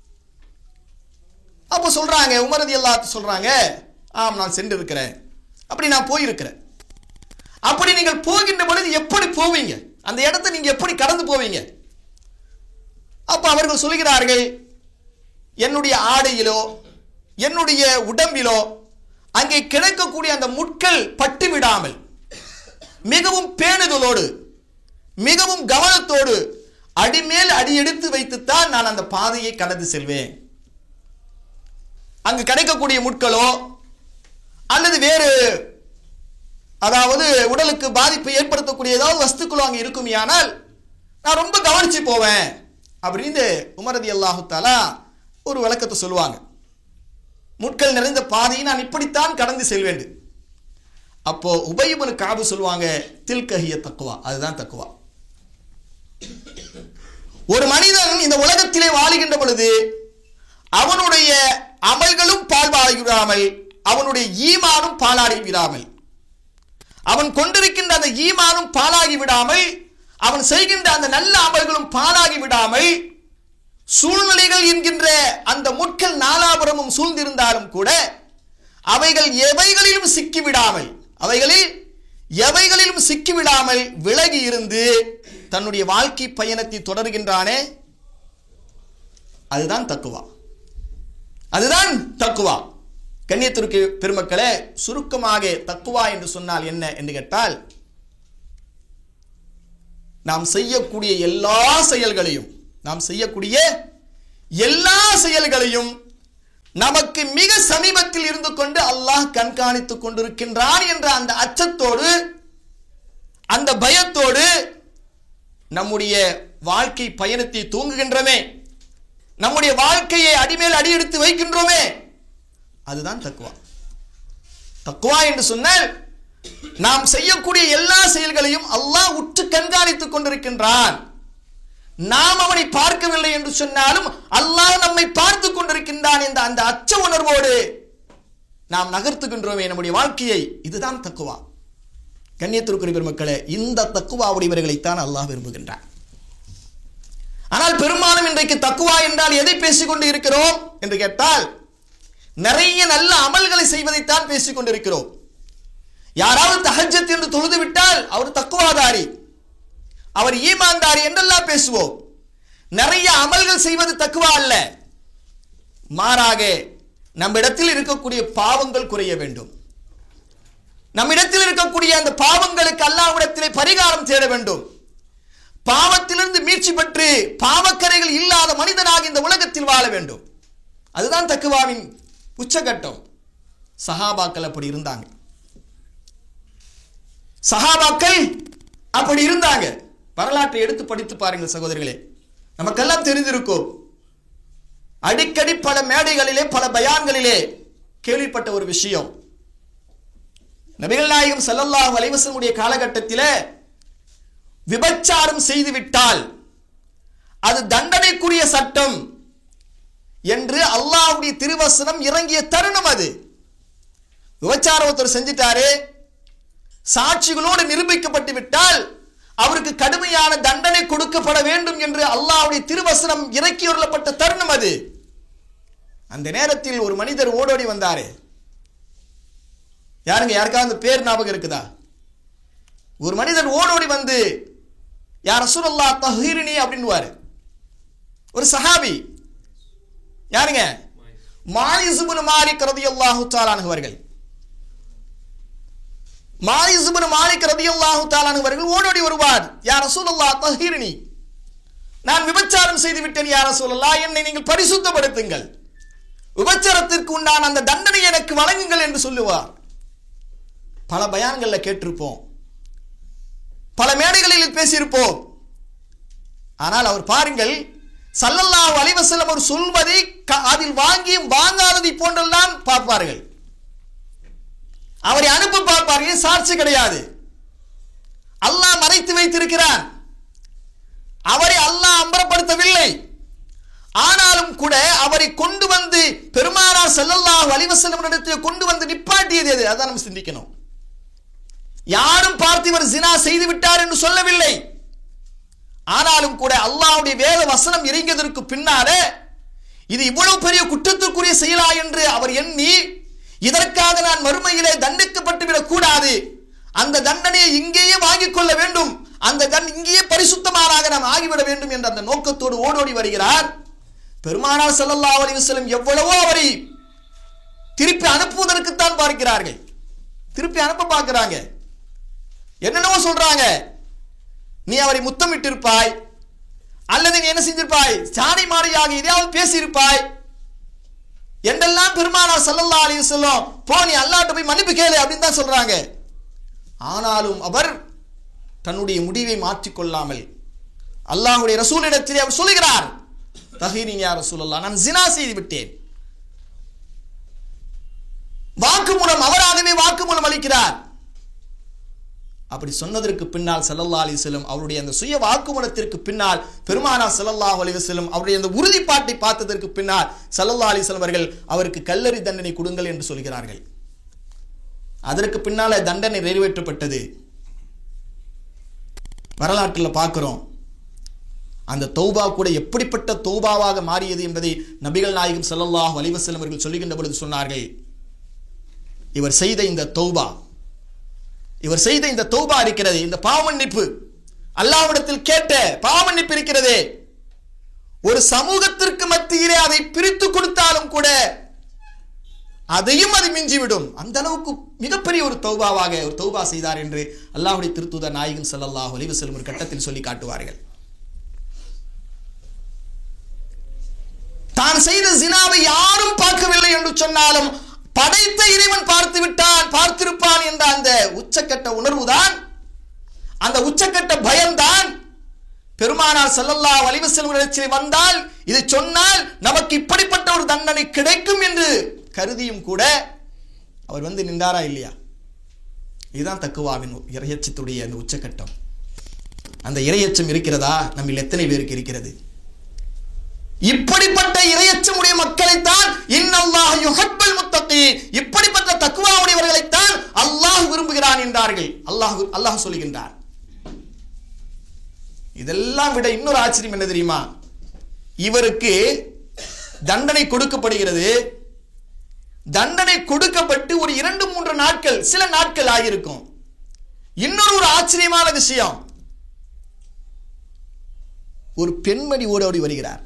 அப்போ சொல்றாங்க, உமர் ரலியல்லாஹு அன்ஹு சொல்றாங்க, ஆம் நான் சென்று இருக்கிறேன், அப்படி நான் போயிருக்கிறேன். அப்படி நீங்கள் போகின்ற பொழுது எப்படி போவீங்க, அந்த இடத்தை நீங்க எப்படி கடந்து போவீங்க? அப்ப அவர்கள் சொல்கிறார்கள், என்னுடைய ஆடையிலோ என்னுடைய உடம்பிலோ அங்கே கிடைக்கக்கூடிய அந்த முட்கள் பட்டு விடாமல் மிகவும் பேணுதலோடு மிகவும் கவனத்தோடு அடிமேல் அடி எடுத்து வைத்துத்தான் நான் அந்த பாதையை கடந்து செல்வேன். அங்கு கிடைக்கக்கூடிய முட்களோ அல்லது வேறு அதாவது உடலுக்கு பாதிப்பை ஏற்படுத்தக்கூடிய ஏதாவது வஸ்துக்களோ அங்கே இருக்குமையானால் நான் ரொம்ப கவனிச்சு போவேன் அப்படின்னு உமர் ரலியல்லாஹு தஆலா ஒரு விளக்கத்தை சொல்லுவாங்க. முட்கள் நிறைந்த பாதையை நான் இப்படித்தான் கடந்து செல்வேன். அப்போ உபய் இப்னு கஅப் சொல்லுவாங்க, தில்கஹிய தக்குவா, அதுதான் தக்குவா. ஒரு மனிதன் இந்த உலகத்திலே வாழுகின்ற பொழுது அவனுடைய அமல்களும் பால்வாடி விடாமல் அவனுடைய ஈமானும் பாலாடி விடாமல் அவன் கொண்டிருக்கின்ற அந்த ஈமானும் பாலாகி விடாமல் அவன் செய்கின்ற அந்த நல்ல அமல்களும் பாலாகி விடாமல் சூழ்நிலைகள் என்கின்ற அந்த முட்கள் நாலாபுரமும் சூழ்ந்திருந்தாலும் கூட அவைகள் எவைகளிலும் சிக்கிவிடாமல் அவைகளில் எவைகளிலும் சிக்கிவிடாமல் விலகி இருந்து தன்னுடைய வாழ்க்கை பயணத்தை தொடர்கின்றானே, அதுதான் தக்குவா. அதுதான் தக்குவா. கண்ணியத்திற்கு பெருமக்களே, சுருக்கமாக தக்குவா என்று சொன்னால் என்ன என்று கேட்டால், நாம் செய்யக்கூடிய எல்லா செயல்களையும் நாம் செய்யக்கூடிய எல்லா செயல்களையும் நமக்கு மிக சமீபத்தில் இருந்து கொண்டு அல்லாஹ் கண்காணித்துக் கொண்டிருக்கின்றான் என்ற அந்த அச்சத்தோடு அந்த பயத்தோடு நம்முடைய வாழ்க்கை பயணத்தை தூங்குகின்றோமே, நம்முடைய வாழ்க்கையை அடிமேல் அடி எடுத்து வைக்கின்றோமே, அதுதான் தக்குவா. தக்குவா என்று சொன்னால் நாம் செய்யக்கூடிய எல்லா செயல்களையும் அல்லாஹ் உற்று கண்காணித்துக் கொண்டிருக்கின்றான். நாம் அவனை பார்க்கவில்லை என்று சொன்னாலும் அல்லாஹ் நம்மை பார்த்துக் கொண்டிருக்கின்றான் என்ற அந்த அச்ச உணர்வோடு நாம் நகர்த்துகின்றோமே நம்முடைய வாழ்க்கையை, இதுதான் தக்குவா. கண்ணியத்திற்குரிய பெருமக்களே, இந்த தக்குவா உடையவர்களைத்தான் அல்லாஹ் விரும்புகின்றான். ஆனால் பெரும்பாலும் இன்றைக்கு தக்குவா என்றால் எதை பேசிக்கொண்டு இருக்கிறோம் என்று கேட்டால், நிறைய நல்ல அமல்களை செய்வதைத்தான் பேசிக் கொண்டிருக்கிறோம். யாராவது தஹஜ்ஜத் என்று தொழுது விட்டால் அவர் தக்குவாதாரி, அவர் ஈமான்தாரி என்றெல்லாம் பேசுவோம். நிறைய அமல்கள் செய்வது தக்குவா அல்ல, மாறாக நம்மிடத்தில் இருக்கக்கூடிய பாவங்கள் குறைய வேண்டும், நம்மிடத்தில் இருக்கக்கூடிய அந்த பாவங்களுக்கு அல்லாஹ்விடத்திலே பரிகாரம் தேட வேண்டும், பாவத்திலிருந்து மீட்சி பெற்று பாவக்கரைகள் இல்லாத மனிதனாக இந்த உலகத்தில் வாழ வேண்டும். அதுதான் தக்குவாவின் உச்சகட்டம். சஹாபாக்கள் அப்படி இருந்தாங்க. சஹாபாக்கள் அப்படி இருந்தாங்க. வரலாற்றை எடுத்து படித்து பாருங்கள் சகோதரர்களே, நமக்கெல்லாம் தெரிந்திருக்கும். அடிக்கடி பல மேடைகளிலே பல பயான்களிலே கேள்விப்பட்ட ஒரு விஷயம். நபிகள் நாயகம் ஸல்லல்லாஹு அலைஹி வஸல்லம் காலகட்டத்திலே விபச்சாரம் செய்துவிட்டால் அது தண்டனைக்குரிய சட்டம் என்று அல்லாஹ்வுடைய திருவசனம் இறங்கிய தருணம் அது. விபச்சாரம் ஒருத்தர் செஞ்சிட்டாரு, சாட்சிகளோடு நிரூபிக்கப்பட்டு விட்டால் அவருக்கு கடுமையான தண்டனை கொடுக்கப்பட வேண்டும் என்று அல்லாஹ்வுடைய திருவசனம் இறக்கியுள்ளப்பட்ட தருணம் அது. அந்த நேரத்தில் ஒரு மனிதர் ஓடோடி வந்தாரு. யாருங்க, யாருக்காவது அந்த பேர் ஞாபகம் இருக்குதா? ஒரு மனிதர் ஓடோடி வந்து யா ரசூலல்லாஹ் தஹீரினி அப்படின்னுவாரு. ஒரு சஹாபி. யாருங்க? மாயிஸ் இப்னு மாலிக் ரலியல்லாஹு தஆலா அன்ஹு அவர்கள். மாயிஸ் இப்னு மாலிக் ரலியல்லாஹு தஆலா அன்ஹு அவர்கள் ஓடோடி வருவார். யா ரசூலல்லாஹ் தஹீரினி, நான் விபச்சாரம் செய்து விட்டேன் யா ரசூலல்லாஹ், என்னை நீங்கள் பரிசுத்தப்படுத்துங்கள், விபச்சாரத்திற்கு உண்டான அந்த தண்டனை எனக்கு வழங்குங்கள் என்று சொல்லுவார். பல பயான்களில் கேட்டிருப்போம், பல மேடைகளில் பேசியிருப்போம். ஆனால் அவர் பாருங்கள், ஸல்லல்லாஹு அலைஹி வஸல்லம் அவர் சொல்வதை அதில் வாங்கி வாங்காததை போன்றெல்லாம் பார்ப்பார்கள். அவரை அனுப்ப பார்ப்பார்கள், சாட்சி கிடையாது, அல்லாஹ் மறைத்து வைத்திருக்கிறான், அவரை அல்லாஹ் அம்பலப்படுத்தவில்லை. ஆனாலும் கூட அவரை கொண்டு வந்து பெருமானார் ஸல்லல்லாஹு அலைஹி வஸல்லம் இடத்தில் கொண்டு வந்து நிப்பாட்டியது எது? அதான் நம்ம சிந்திக்கணும். யாரும் பார்த்து இவர் ஜினா செய்து விட்டார் என்று சொல்லவில்லை. ஆனாலும் கூட அல்லாஹ்வுடைய வேத வசனம் இறங்கியதற்கு பின்னாலே இது இவ்வளவு பெரிய குற்றத்திற்குரிய செயலா என்று அவர் எண்ணி, இதற்காக நான் மறுமையிலே தண்டிக்கப்பட்டு விடக் கூடாது, அந்த தண்டனையை இங்கேயே வாங்கிக் கொள்ள வேண்டும், அந்த தன் இங்கேயே பரிசுத்தமானாக நாம் ஆகிவிட வேண்டும் என்ற அந்த நோக்கத்தோடு ஓடோடி வருகிறார். பெருமானார் ஸல்லல்லாஹு அலைஹி வஸல்லம் எவ்வளவோ அவரை திருப்பி அனுப்புவதற்குத்தான் பார்க்கிறார்கள், திருப்பி அனுப்ப பார்க்கிறாங்க. என்னென்னவோ சொல்றாங்க, நீ அவரை முத்தமிட்டு இருப்பாய், அல்லது நீ என்ன செஞ்சிருப்பாய், சாணி மாறியாக எதையாவது பேசியிருப்பாய் என்றெல்லாம் பெருமானார் ஸல்லல்லாஹு அலைஹி வஸல்லம் போ நீ அல்லாஹ்ட்ட போய் மன்னிப்பு கேளு அப்படின்னு தான் சொல்றாங்க. ஆனாலும் அவர் தன்னுடைய முடிவை மாற்றிக்கொள்ளாமல் அல்லாஹ்வுடைய ரசூலிடத்திலே அவர் சொல்கிறார், தஹீரின் யா ரசூலல்லாஹ், நான் ஜினா செய்து விட்டேன். வாக்குமூலம், அவராகவே வாக்குமூலம் அளிக்கிறார். அப்படி சொன்னதற்கு பின்னால் ஸல்லல்லாஹு அலைஹி வஸல்லம் அவருடைய அந்த சுய வாக்குமூலத்திற்கு பின்னால் பெருமானார் ஸல்லல்லாஹு அலைஹி வஸல்லம் அவருடைய அந்த உறுதிப்பாட்டை பார்த்ததற்கு பின்னால் ஸல்லல்லாஹு அலைஹி வஸல்லம் அவர்கள் அவருக்கு கல்லறி தண்டனை கொடுங்கள் என்று சொல்கிறார்கள். அதற்கு பின்னால தண்டனை நிறைவேற்றப்பட்டது. வரலாற்றில் பார்க்கிறோம். அந்த தௌபா கூட எப்படிப்பட்ட தௌபாவாக மாறியது என்பதை நபிகள் நாயகம் ஸல்லல்லாஹு அலைஹி வஸல்லம் அவர்கள் சொல்லுகின்ற பொழுது சொன்னார்கள், இவர் செய்த இந்த தௌபா, இவர் செய்த இந்த தௌபா இருக்கிறது, இந்த பாவமன்னிப்பு, அல்லாஹ்விடத்தில் கேட்ட பாவமன்னிப்பு இருக்கிறது, ஒரு சமூகத்திற்கு மத்தியிலே அதை பிரித்து கொடுத்தாலும் கூட அதையும் அது மிஞ்சிவிடும், அந்த அளவுக்கு மிகப்பெரிய ஒரு தௌபாவாக ஒரு தௌபா செய்தார் என்று அல்லாஹ்வுடைய திருத்தூதர் நாயகம் ஸல்லல்லாஹு அலைஹி வஸல்லம் ஒரு கட்டத்தில் சொல்லி காட்டுவார்கள். தான் செய்த ஜினாவை யாரும் பார்க்கவில்லை என்று சொன்னாலும் படைத்த இறைவன் பார்த்து விட்டான், பார்த்திருப்பான் என்ற அந்த உச்சக்கட்ட உணர்வுதான், அந்த உச்சக்கட்ட பயம்தான் பெருமானார் ஸல்லல்லாஹு அலைஹி வஸல்லம் வந்தால் இதை சொன்னால் நமக்கு இப்படிப்பட்ட ஒரு தண்டனை கிடைக்கும் என்று கருதியும் கூட அவர் வந்து நின்றாரா இல்லையா? இதுதான் தக்குவாவின் இறையச்சத்துடைய அந்த உச்சக்கட்டம். அந்த இறையச்சம் இருக்கிறதா? நம்மில் எத்தனை பேருக்கு இருக்கிறது? இப்படிப்பட்ட இறையச்சமுடைய மக்களைத்தான் இன்னல்லாஹ் யுஹிப்புல் முத்தகீன், இப்படிப்பட்ட தக்வாவுடையவர்களைத்தான் அல்லாஹ் விரும்புகிறான் என்றார்கள். அல்லாஹ் அல்லாஹ் சொல்லுகின்றார். இதெல்லாம் விட இன்னொரு ஆச்சரியம் என்ன தெரியுமா? இவருக்கு தண்டனை கொடுக்கப்படுகிறது. தண்டனை கொடுக்கப்பட்டு ஒரு இரண்டு மூன்று நாட்கள், சில நாட்கள் ஆகியிருக்கும். இன்னொரு ஒரு ஆச்சரியமான விஷயம், ஒரு பெண்மணி ஓடோடி வருகிறார்.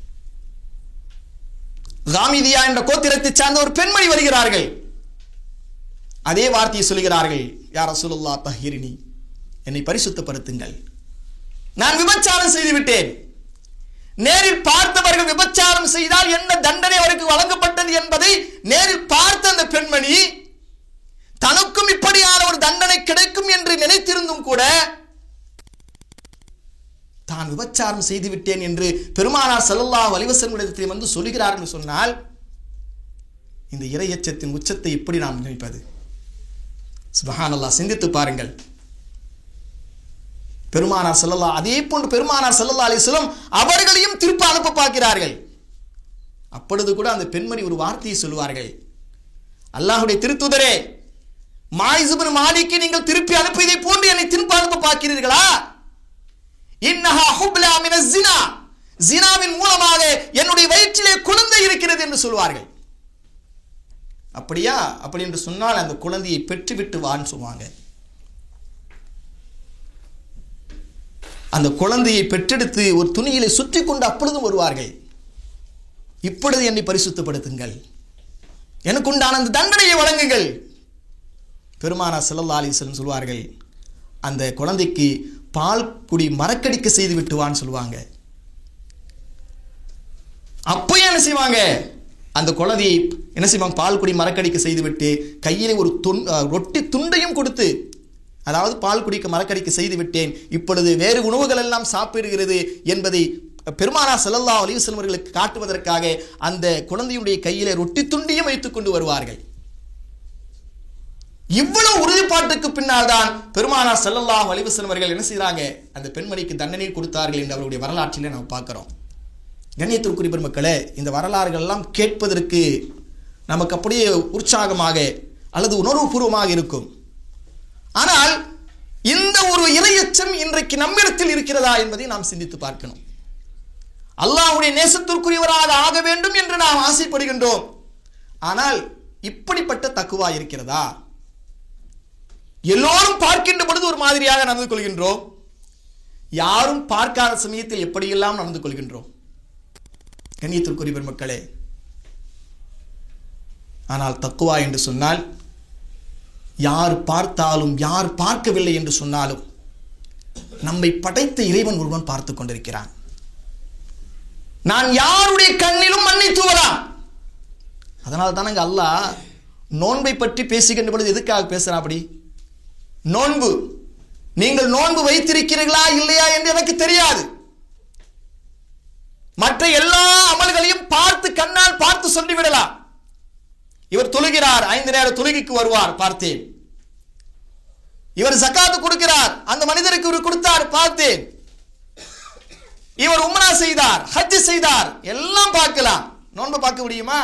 காமிதியா என்ற கோத்திரத்தை சார்ந்த ஒரு பெண்மணி வருகிறார்கள். அதே வார்த்தையை சொல்கிறார்கள், யா ரசூலுல்லாஹ் தஹீரினி, என்னை பரிசுத்தப்படுத்துங்கள், நான் விபச்சாரம் செய்து விட்டேன். நேரில் பார்த்தவர்கள் விபச்சாரம் செய்தால் என்ன தண்டனை அவருக்கு வழங்கப்பட்டது என்பதை நேரில் பார்த்த அந்த பெண்மணி தனக்கும் இப்படியான ஒரு தண்டனை கிடைக்கும் என்று நினைத்திருந்தும் கூட நான் விபச்சாரம் செய்து விட்டேன் என்று பெருமானார் ஸல்லல்லாஹு அலைஹி வஸல்லம் வந்து சொல்கிறார்கள் சொன்னால் இந்த இறையச்சத்தின் உச்சத்தை எப்படி நாம் நினைப்பது? சுப்ஹானல்லாஹ், சிந்தித்து பாருங்கள். பெருமானார் ஸல்லல்லாஹு அதே போன்று பெருமானார் ஸல்லல்லாஹு அலைஹி வஸல்லம் அவர்களையும் திருப்பி அனுப்ப பார்க்கிறார்கள். அப்பொழுது கூட அந்த பெண்மணி ஒரு வார்த்தையை சொல்வார்கள், அல்லாஹ்வுடைய திருத்தூதரே, மாயிஸ் இப்னு மாலிக்கை நீங்கள் திருப்பி அனுப்பியதை போன்று என்னை திருப்பி அனுப்ப பார்க்கிறீர்களா? இன்னஹா ஹுப்லா மினஸ் ஸினா, ஸினாவின் மூலமாக என்னுடைய வயிற்றிலே குழந்தை இருக்கிறது என்று சொல்வார்கள். அப்படியா? அப்படி என்று சொன்னால் அந்த குழந்தையை பெற்றுவிட்டு வான்னு சொல்லுவாங்க. அந்த குழந்தையை பெற்றெடுத்து ஒரு துணியிலே சுற்றி கொண்டு அப்பொழுதும் வருவார்கள், இப்பொழுது என்னை பரிசுத்தப்படுத்துங்கள், எனக்கு உண்டான அந்த தண்டனையை வழங்குங்கள். பெருமானார் ஸல்லல்லாஹு அலைஹி வஸல்லம் சொல்வார்கள், அந்த குழந்தைக்கு பால் குடி மறக்கடிக்க செய்து விட்டுவான்னு சொல்லுவாங்க. அப்போ என்ன செய்வாங்க? அந்த குழந்தையை என்ன செய்வாங்க? பால் குடி மறக்கடிக்க செய்துவிட்டு கையிலே ஒரு துண் ரொட்டி துண்டையும் கொடுத்து, அதாவது பால் குடிக்க மறக்கடிக்க செய்து விட்டேன், இப்பொழுது வேறு உணவுகள் எல்லாம் சாப்பிடுகிறது என்பதை பெருமானார் ஸல்லல்லாஹு அலைஹி வஸல்லம் அவர்களுக்கு காட்டுவதற்காக அந்த குழந்தையுடைய கையிலே ரொட்டி துண்டையும் வைத்துக் கொண்டு வருவார்கள். இவ்வளவு உறுதிப்பாட்டுக்கு பின்னால் தான் பெருமானார் ஸல்லல்லாஹு அலைஹி வஸல்லம் அவர்கள் என்ன செய்கிறாங்க? அந்த பெண்மணிக்கு தண்டனை கொடுத்தார்கள் என்று அவருடைய வரலாற்றிலே நாம் பார்க்கிறோம். கண்ணியத்திற்குரிய பெருமக்களே, இந்த வரலாறுகள் எல்லாம் கேட்பதற்கு நமக்கு அப்படியே உற்சாகமாக அல்லது உணர்வுபூர்வமாக இருக்கும். ஆனால் இந்த ஒரு இறையச்சம் இன்றைக்கு நம்மிடத்தில் இருக்கிறதா என்பதை நாம் சிந்தித்து பார்க்கணும். அல்லாஹ்வுடைய நேசத்திற்குரியவராக ஆக வேண்டும் என்று நாம் ஆசைப்படுகின்றோம். ஆனால் இப்படிப்பட்ட தக்குவா இருக்கிறதா? எல்லோரும் பார்க்கின்ற பொழுது ஒரு மாதிரியாக நடந்து கொள்கின்றோம், யாரும் பார்க்காத சமயத்தில் எப்படியெல்லாம் நடந்து கொள்கின்றோம். கண்ணியத்திற்குரிய பெருமக்களே, ஆனால் தக்குவா என்று சொன்னால் யார் பார்த்தாலும் யார் பார்க்கவில்லை என்று சொன்னாலும் நம்மை படைத்த இறைவன் ஒருவன் பார்த்து கொண்டிருக்கிறான். நான் யாருடைய கண்ணிலும் மண்ணை தூவலாம். அதனால தானங்க அல்லாஹ் நோன்பை பற்றி பேசுகின்ற பொழுது எதுக்காக பேசுறான்? அப்படி நோன்பு, நீங்கள் நோன்பு வைத்திருக்கிறீர்களா இல்லையா என்று எனக்கு தெரியாது. மற்ற எல்லா அமல்களையும் பார்த்து கண்ணால் பார்த்து சொல்லிவிடலாம். இவர் தொழுகிறார், ஐந்து நேர தொழுகைக்கு வருவார், பார்த்தேன். இவர் ஜகாத்து கொடுக்கிறார், அந்த மனிதருக்கு இவர் கொடுத்தார், பார்த்தேன். இவர் உம்ரா செய்தார், ஹஜ் செய்தார், எல்லாம் பார்க்கலாம். நோன்பு பார்க்க முடியுமா?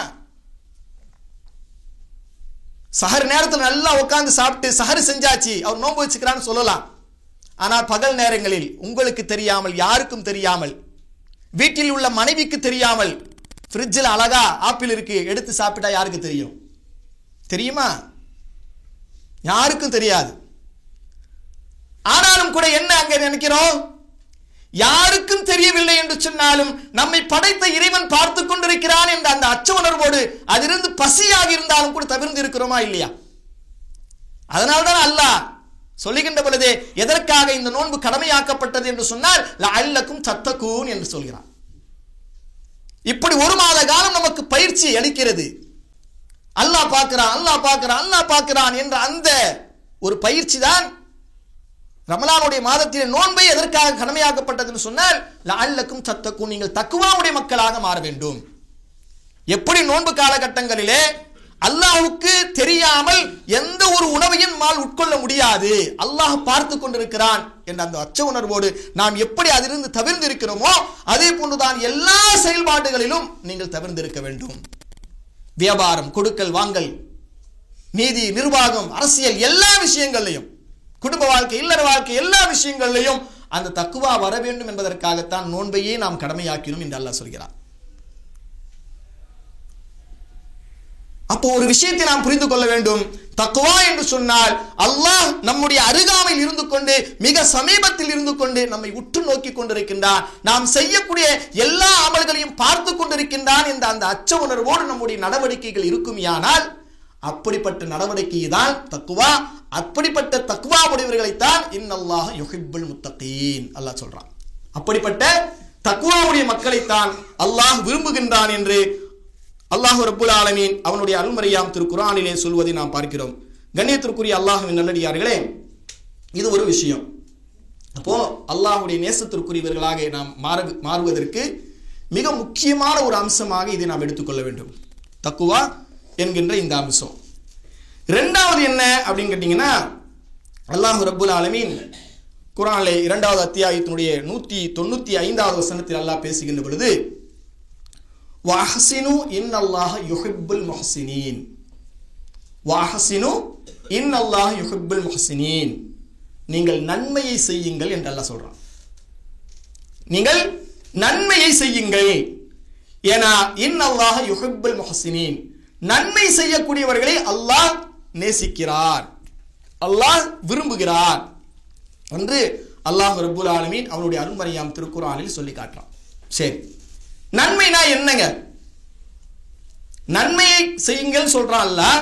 சஹர் நேரத்தில் நல்லா உட்கார்ந்து சாப்பிட்டு சஹர் செஞ்சாச்சு, அவர் நோன்பு வச்சுக்கிறான்னு சொல்லலாம். ஆனால் பகல் நேரங்களில் உங்களுக்கு தெரியாமல், யாருக்கும் தெரியாமல், வீட்டில் உள்ள மனைவிக்கு தெரியாமல், ஃப்ரிட்ஜில் அழகா ஆப்பிள் இருக்கு, எடுத்து சாப்பிட்டா யாருக்கு தெரியும்? தெரியுமா? யாருக்கும் தெரியாது. ஆனாலும் கூட என்ன அங்க நினைக்கிறோம்? யாருக்கும் தெரியவில்லை என்று சொன்னாலும் நம்மை படைத்த இறைவன் பார்த்து கொண்டிருக்கிறான் என்ற அந்த அச்ச உணர்வோடு அதிலிருந்து பசியாக இருந்தாலும் கூட தவிர்த்து இருக்கிறோமா இல்லையா? அதனால்தான் அல்லாஹ் சொல்லுகின்ற பொழுதே எதற்காக இந்த நோன்பு கடமையாக்கப்பட்டது என்று சொன்னால் லஅல்லக்கும் தத்தகூன் என்று சொல்கிறான். இப்படி ஒரு மாத காலம் நமக்கு பயிற்சி அளிக்கிறது. அல்லாஹ் பார்க்கிறான், அல்லாஹ் பார்க்கிறான், அல்லாஹ் பார்க்கிறான் என்ற அந்த ஒரு பயிற்சி தான் ரமலானுடைய மாதத்திலே நோன்பை எதற்காக கடமையாக்கப்பட்டது என்று சொன்னால் லஅல்லக்கும் தத்தகூன், நீங்கள் தக்வாவுடைய மக்களாக மாற வேண்டும். எப்படி நோன்பு காலகட்டங்களிலே அல்லாஹ்வுக்கு தெரியாமல் எந்த ஒரு உணவையும் நம்மால் உட்கொள்ள முடியாது, அல்லாஹ் பார்த்து கொண்டிருக்கிறான் என்ற அந்த அச்ச உணர்வோடு நாம் எப்படி அதிலிருந்து தவிர்ந்து இருக்கிறோமோ அதே போன்றுதான் எல்லா செயல்பாடுகளிலும் நீங்கள் தவிர்ந்து இருக்க வேண்டும். வியாபாரம், கொடுக்கல் வாங்கல், நீதி, நிர்வாகம், அரசியல், எல்லா விஷயங்களையும், குடும்ப வாழ்க்கை, இல்லற வாழ்க்கை, எல்லா விஷயங்களிலையும் அந்த தக்குவா வர வேண்டும் என்பதற்காகத்தான் நோன்பையே நாம் கடமையாக்கினோம் என்று அல்லாஹ் சொல்கிறார். அப்போ ஒரு விஷயத்தை நாம் புரிந்து கொள்ள வேண்டும். தக்வா என்று சொன்னால் அல்லாஹ் நம்முடைய அருகாமையில் இருந்து கொண்டு, மிக சமீபத்தில் இருந்து கொண்டு நம்மை உற்று நோக்கி கொண்டிருக்கின்றான், நாம் செய்யக்கூடிய எல்லா அமல்களையும் பார்த்து கொண்டிருக்கின்றான் என்ற அந்த அச்ச உணர்வோடு நம்முடைய நடவடிக்கைகள் இருக்குமானால் அப்படிப்பட்ட நடவடிக்கை தான் தக்வா. அப்படிப்பட்ட தக்வா உடையவர்களைத்தான் இன்னல்லாஹ யுஹிப்புல் முத்தகீன் அல்லாஹ் சொல்றான். அப்படிப்பட்ட தக்வாவுடைய மக்களைத்தான் அல்லாஹ் விரும்புகின்றான் என்று அல்லாஹ் ரப்புல் ஆலமீன் அவனுடைய அருள்மறையாம் திருக்குர்ஆனிலே சொல்வதை நாம் பார்க்கிறோம். கண்ணியத்திற்குரிய அல்லாஹ்வின் நல்லடியார்களே, இது ஒரு விஷயம். அப்போ அல்லாஹ்வுடைய நேசத்திற்குரியவர்களாக நாம் மாற மாறுவதற்கு மிக முக்கியமான ஒரு அம்சமாக இதை நாம் எடுத்துக்கொள்ள வேண்டும், தக்குவா என்கின்ற இந்த அம்சம். இரண்டாவது என்ன அப்படின்னு கேட்டீங்கன்னா, அல்லாஹ் ரப்புல் ஆலமீன் குர்ஆனிலே இரண்டாவது அத்தியாயத்தினுடைய நூற்றி தொண்ணூற்றி ஐந்தாவது வசனத்தில் அல்லாஹ் பேசுகின்ற பொழுது, வஹ்சினு இன்னல்லாஹ யுஹிப்புல் முஹ்சினீன், வஹ்சினு இன்னல்லாஹ யுஹிப்புல் முஹ்சினீன், நீங்கள் நன்மையை செய்யுங்கள் என்று அல்லாஹ் சொல்றான். நீங்கள் நன்மையை செய்யுங்கள், ஏனா இன்னல்லாஹ யுஹிப்புல் முஹ்சினீன், நன்மை செய்யக்கூடியவர்களை அல்லாஹ் நேசிக்கிறார், அல்லாஹ் விரும்புகிறார் என்று அல்லாஹ் ரப்புல் ஆலமீன் அவனுடைய அருள்மறையாம் திருக்குர்ஆனில் சொல்லி காட்டுறான். சரி, நன்மைனா என்னங்க? நன்மையை செய்யுங்கள் சொல்றான் அல்லாஹ்.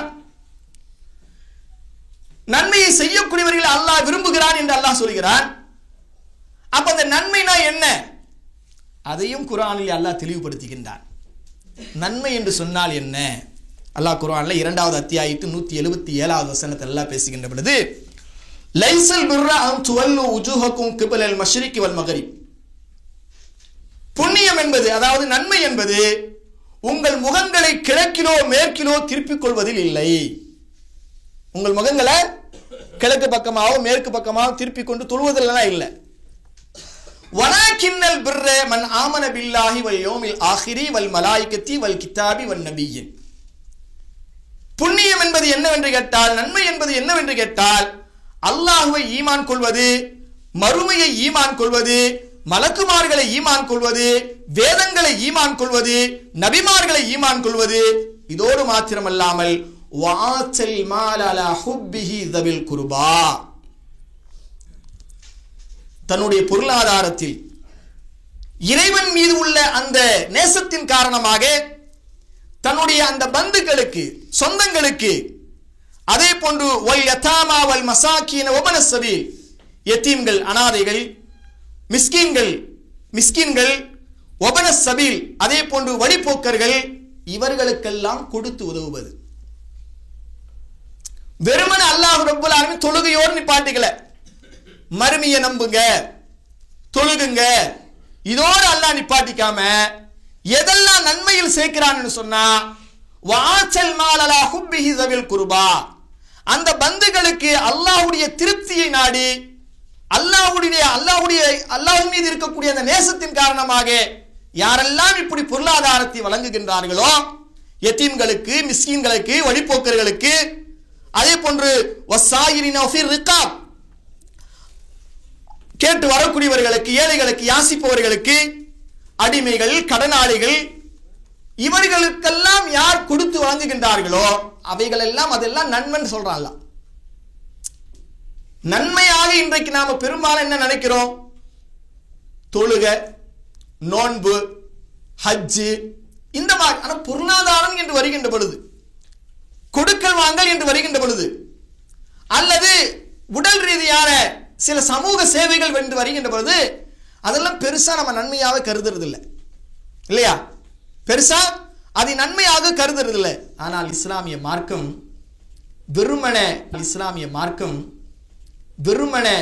நன்மையை செய்யக்கூடியவர்களை அல்லாஹ் விரும்புகிறான் என்று அல்லாஹ் சொல்கிறான். அப்ப அந்த நன்மைனா என்ன? அதையும் குர்ஆனில் அல்லாஹ் தெளிவுபடுத்துகின்றான். நன்மை என்று சொன்னால் என்ன? அல்லாஹ் குர்ஆன்ல இரண்டாவது அத்தியாயத்து நூற்றி எழுபத்தி ஏழாவது வசனத்தில் அல்லாஹ் பேசுகின்ற பொழுது, லைஸல் பிர்ர அன் துவல்லு உஜூஹக்கும் கிபலல் மஷ்ரிகி வல் மக்ரிப், புண்ணியம் என்பது, அதாவது நன்மை என்பது உங்கள் முகங்களை கிழக்கிலோ மேற்கிலோ திருப்பிக் கொள்வதில் இல்லை. உங்கள் முகங்களை கிழக்கு பக்கமாகவும் மேற்கு பக்கமாகவும் திருப்பிக் கொண்டு தொழுவதில் இல்லை. வலாக்கின்னல் பிர்ர மன் ஆமன பில்லாஹி வல் யௌமில் ஆகிரி வல் மலாயிகத்தி வல் கிதாபி வன் நபிய்யின், புண்ணியம் என்பது என்னவென்று கேட்டால், நன்மை என்பது என்னவென்று கேட்டால், அல்லாஹ்வை ஈமான் கொள்வது, மறுமையை ஈமான் கொள்வது, மலக்குமார்களை ஈமான் கொள்வது, வேதங்களை ஈமான் கொள்வது, நபிமார்களை ஈமான் கொள்வது, இதோடு மாத்திரமல்லாமல் வாத்தல் மால் அலா ஹுப்பிஹி தபில் குர்பா, தன்னுடைய பொருளாதாரத்தில் இறைவன் மீது உள்ள அந்த நேசத்தின் காரணமாக தன்னுடைய அந்த பந்துக்களுக்கு, சொந்தங்களுக்கு, அதே போன்று வல் யதாமா வல் மசாகீன வபன சபீல், யதீம்கள், அனாதைகள், மிஸ்கீன்கள் மிஸ்கீன்கள் வபன சபீல், அதே போன்று வழிபோக்கர்கள், இவர்களுக்கெல்லாம் கொடுத்து உதவுவது. வெறுமன அல்லாஹ் ரப்புல் ஆலமீன் தொழுகையோடு நிப்பாட்டிக்கல, மறுமையை நம்புங்க, தொழுகுங்க, இதோடு அல்லாஹ் நிப்பாட்டிக்காம எதெல்லாம் நன்மையில் சேர்க்கிறான்னு சொன்னா, வாச்சல் மால் அலா ஹுப்பிஹி தபில் குர்பா, அந்த பந்துகளுக்கு அல்லாஹ்வுடைய திருப்தியை நாடி, அல்லாஹ்வுடைய அல்லாஹ்வுடைய அல்லாஹ் மீது இருக்கக்கூடிய அந்த நேசத்தின் காரணமாக யாரெல்லாம் இப்படி பொருளாதாரத்தை வழங்குகின்றார்களோ, யதீம்களுக்கு, மிஸ்கீன்களுக்கு, வழிபோக்கர்களுக்கு, அதே போன்று வஸாயிரின ஃபிர் ரிகாப், கேட்டு வரக்கூடியவர்களுக்கு, ஏழைகளுக்கு, யாசிப்பவர்களுக்கு, அடிமைகள், கடனாளிகள், இவர்களுக்கெல்லாம் யார் கொடுத்து வழங்குகின்றார்களோ அவைகள் எல்லாம் அதெல்லாம் நன்மைன்னு சொல்றாங்க. நன்மையாக இன்றைக்கு நாம பெரும்பாலும் என்ன நினைக்கிறோம்? தொழுக, நோன்பு, ஹஜ்ஜு, இந்த மாதிரி. ஆனா பொருளாதாரம் என்று வருகின்ற பொழுது, கொடுக்கல் வாங்கல் என்று வருகின்ற பொழுது, அல்லது உடல் ரீதியான சில சமூக சேவைகள் என்று வருகின்ற பொழுது, அதெல்லாம் பெருசா நம்ம நன்மையாக கருதுறது இல்லை, இல்லையா? பெருசா அதை நன்மையாக கருதுறது இல்லை. ஆனால் இஸ்லாமிய மார்க்கம் வெறுமன இஸ்லாமிய மார்க்கம் வெறுமன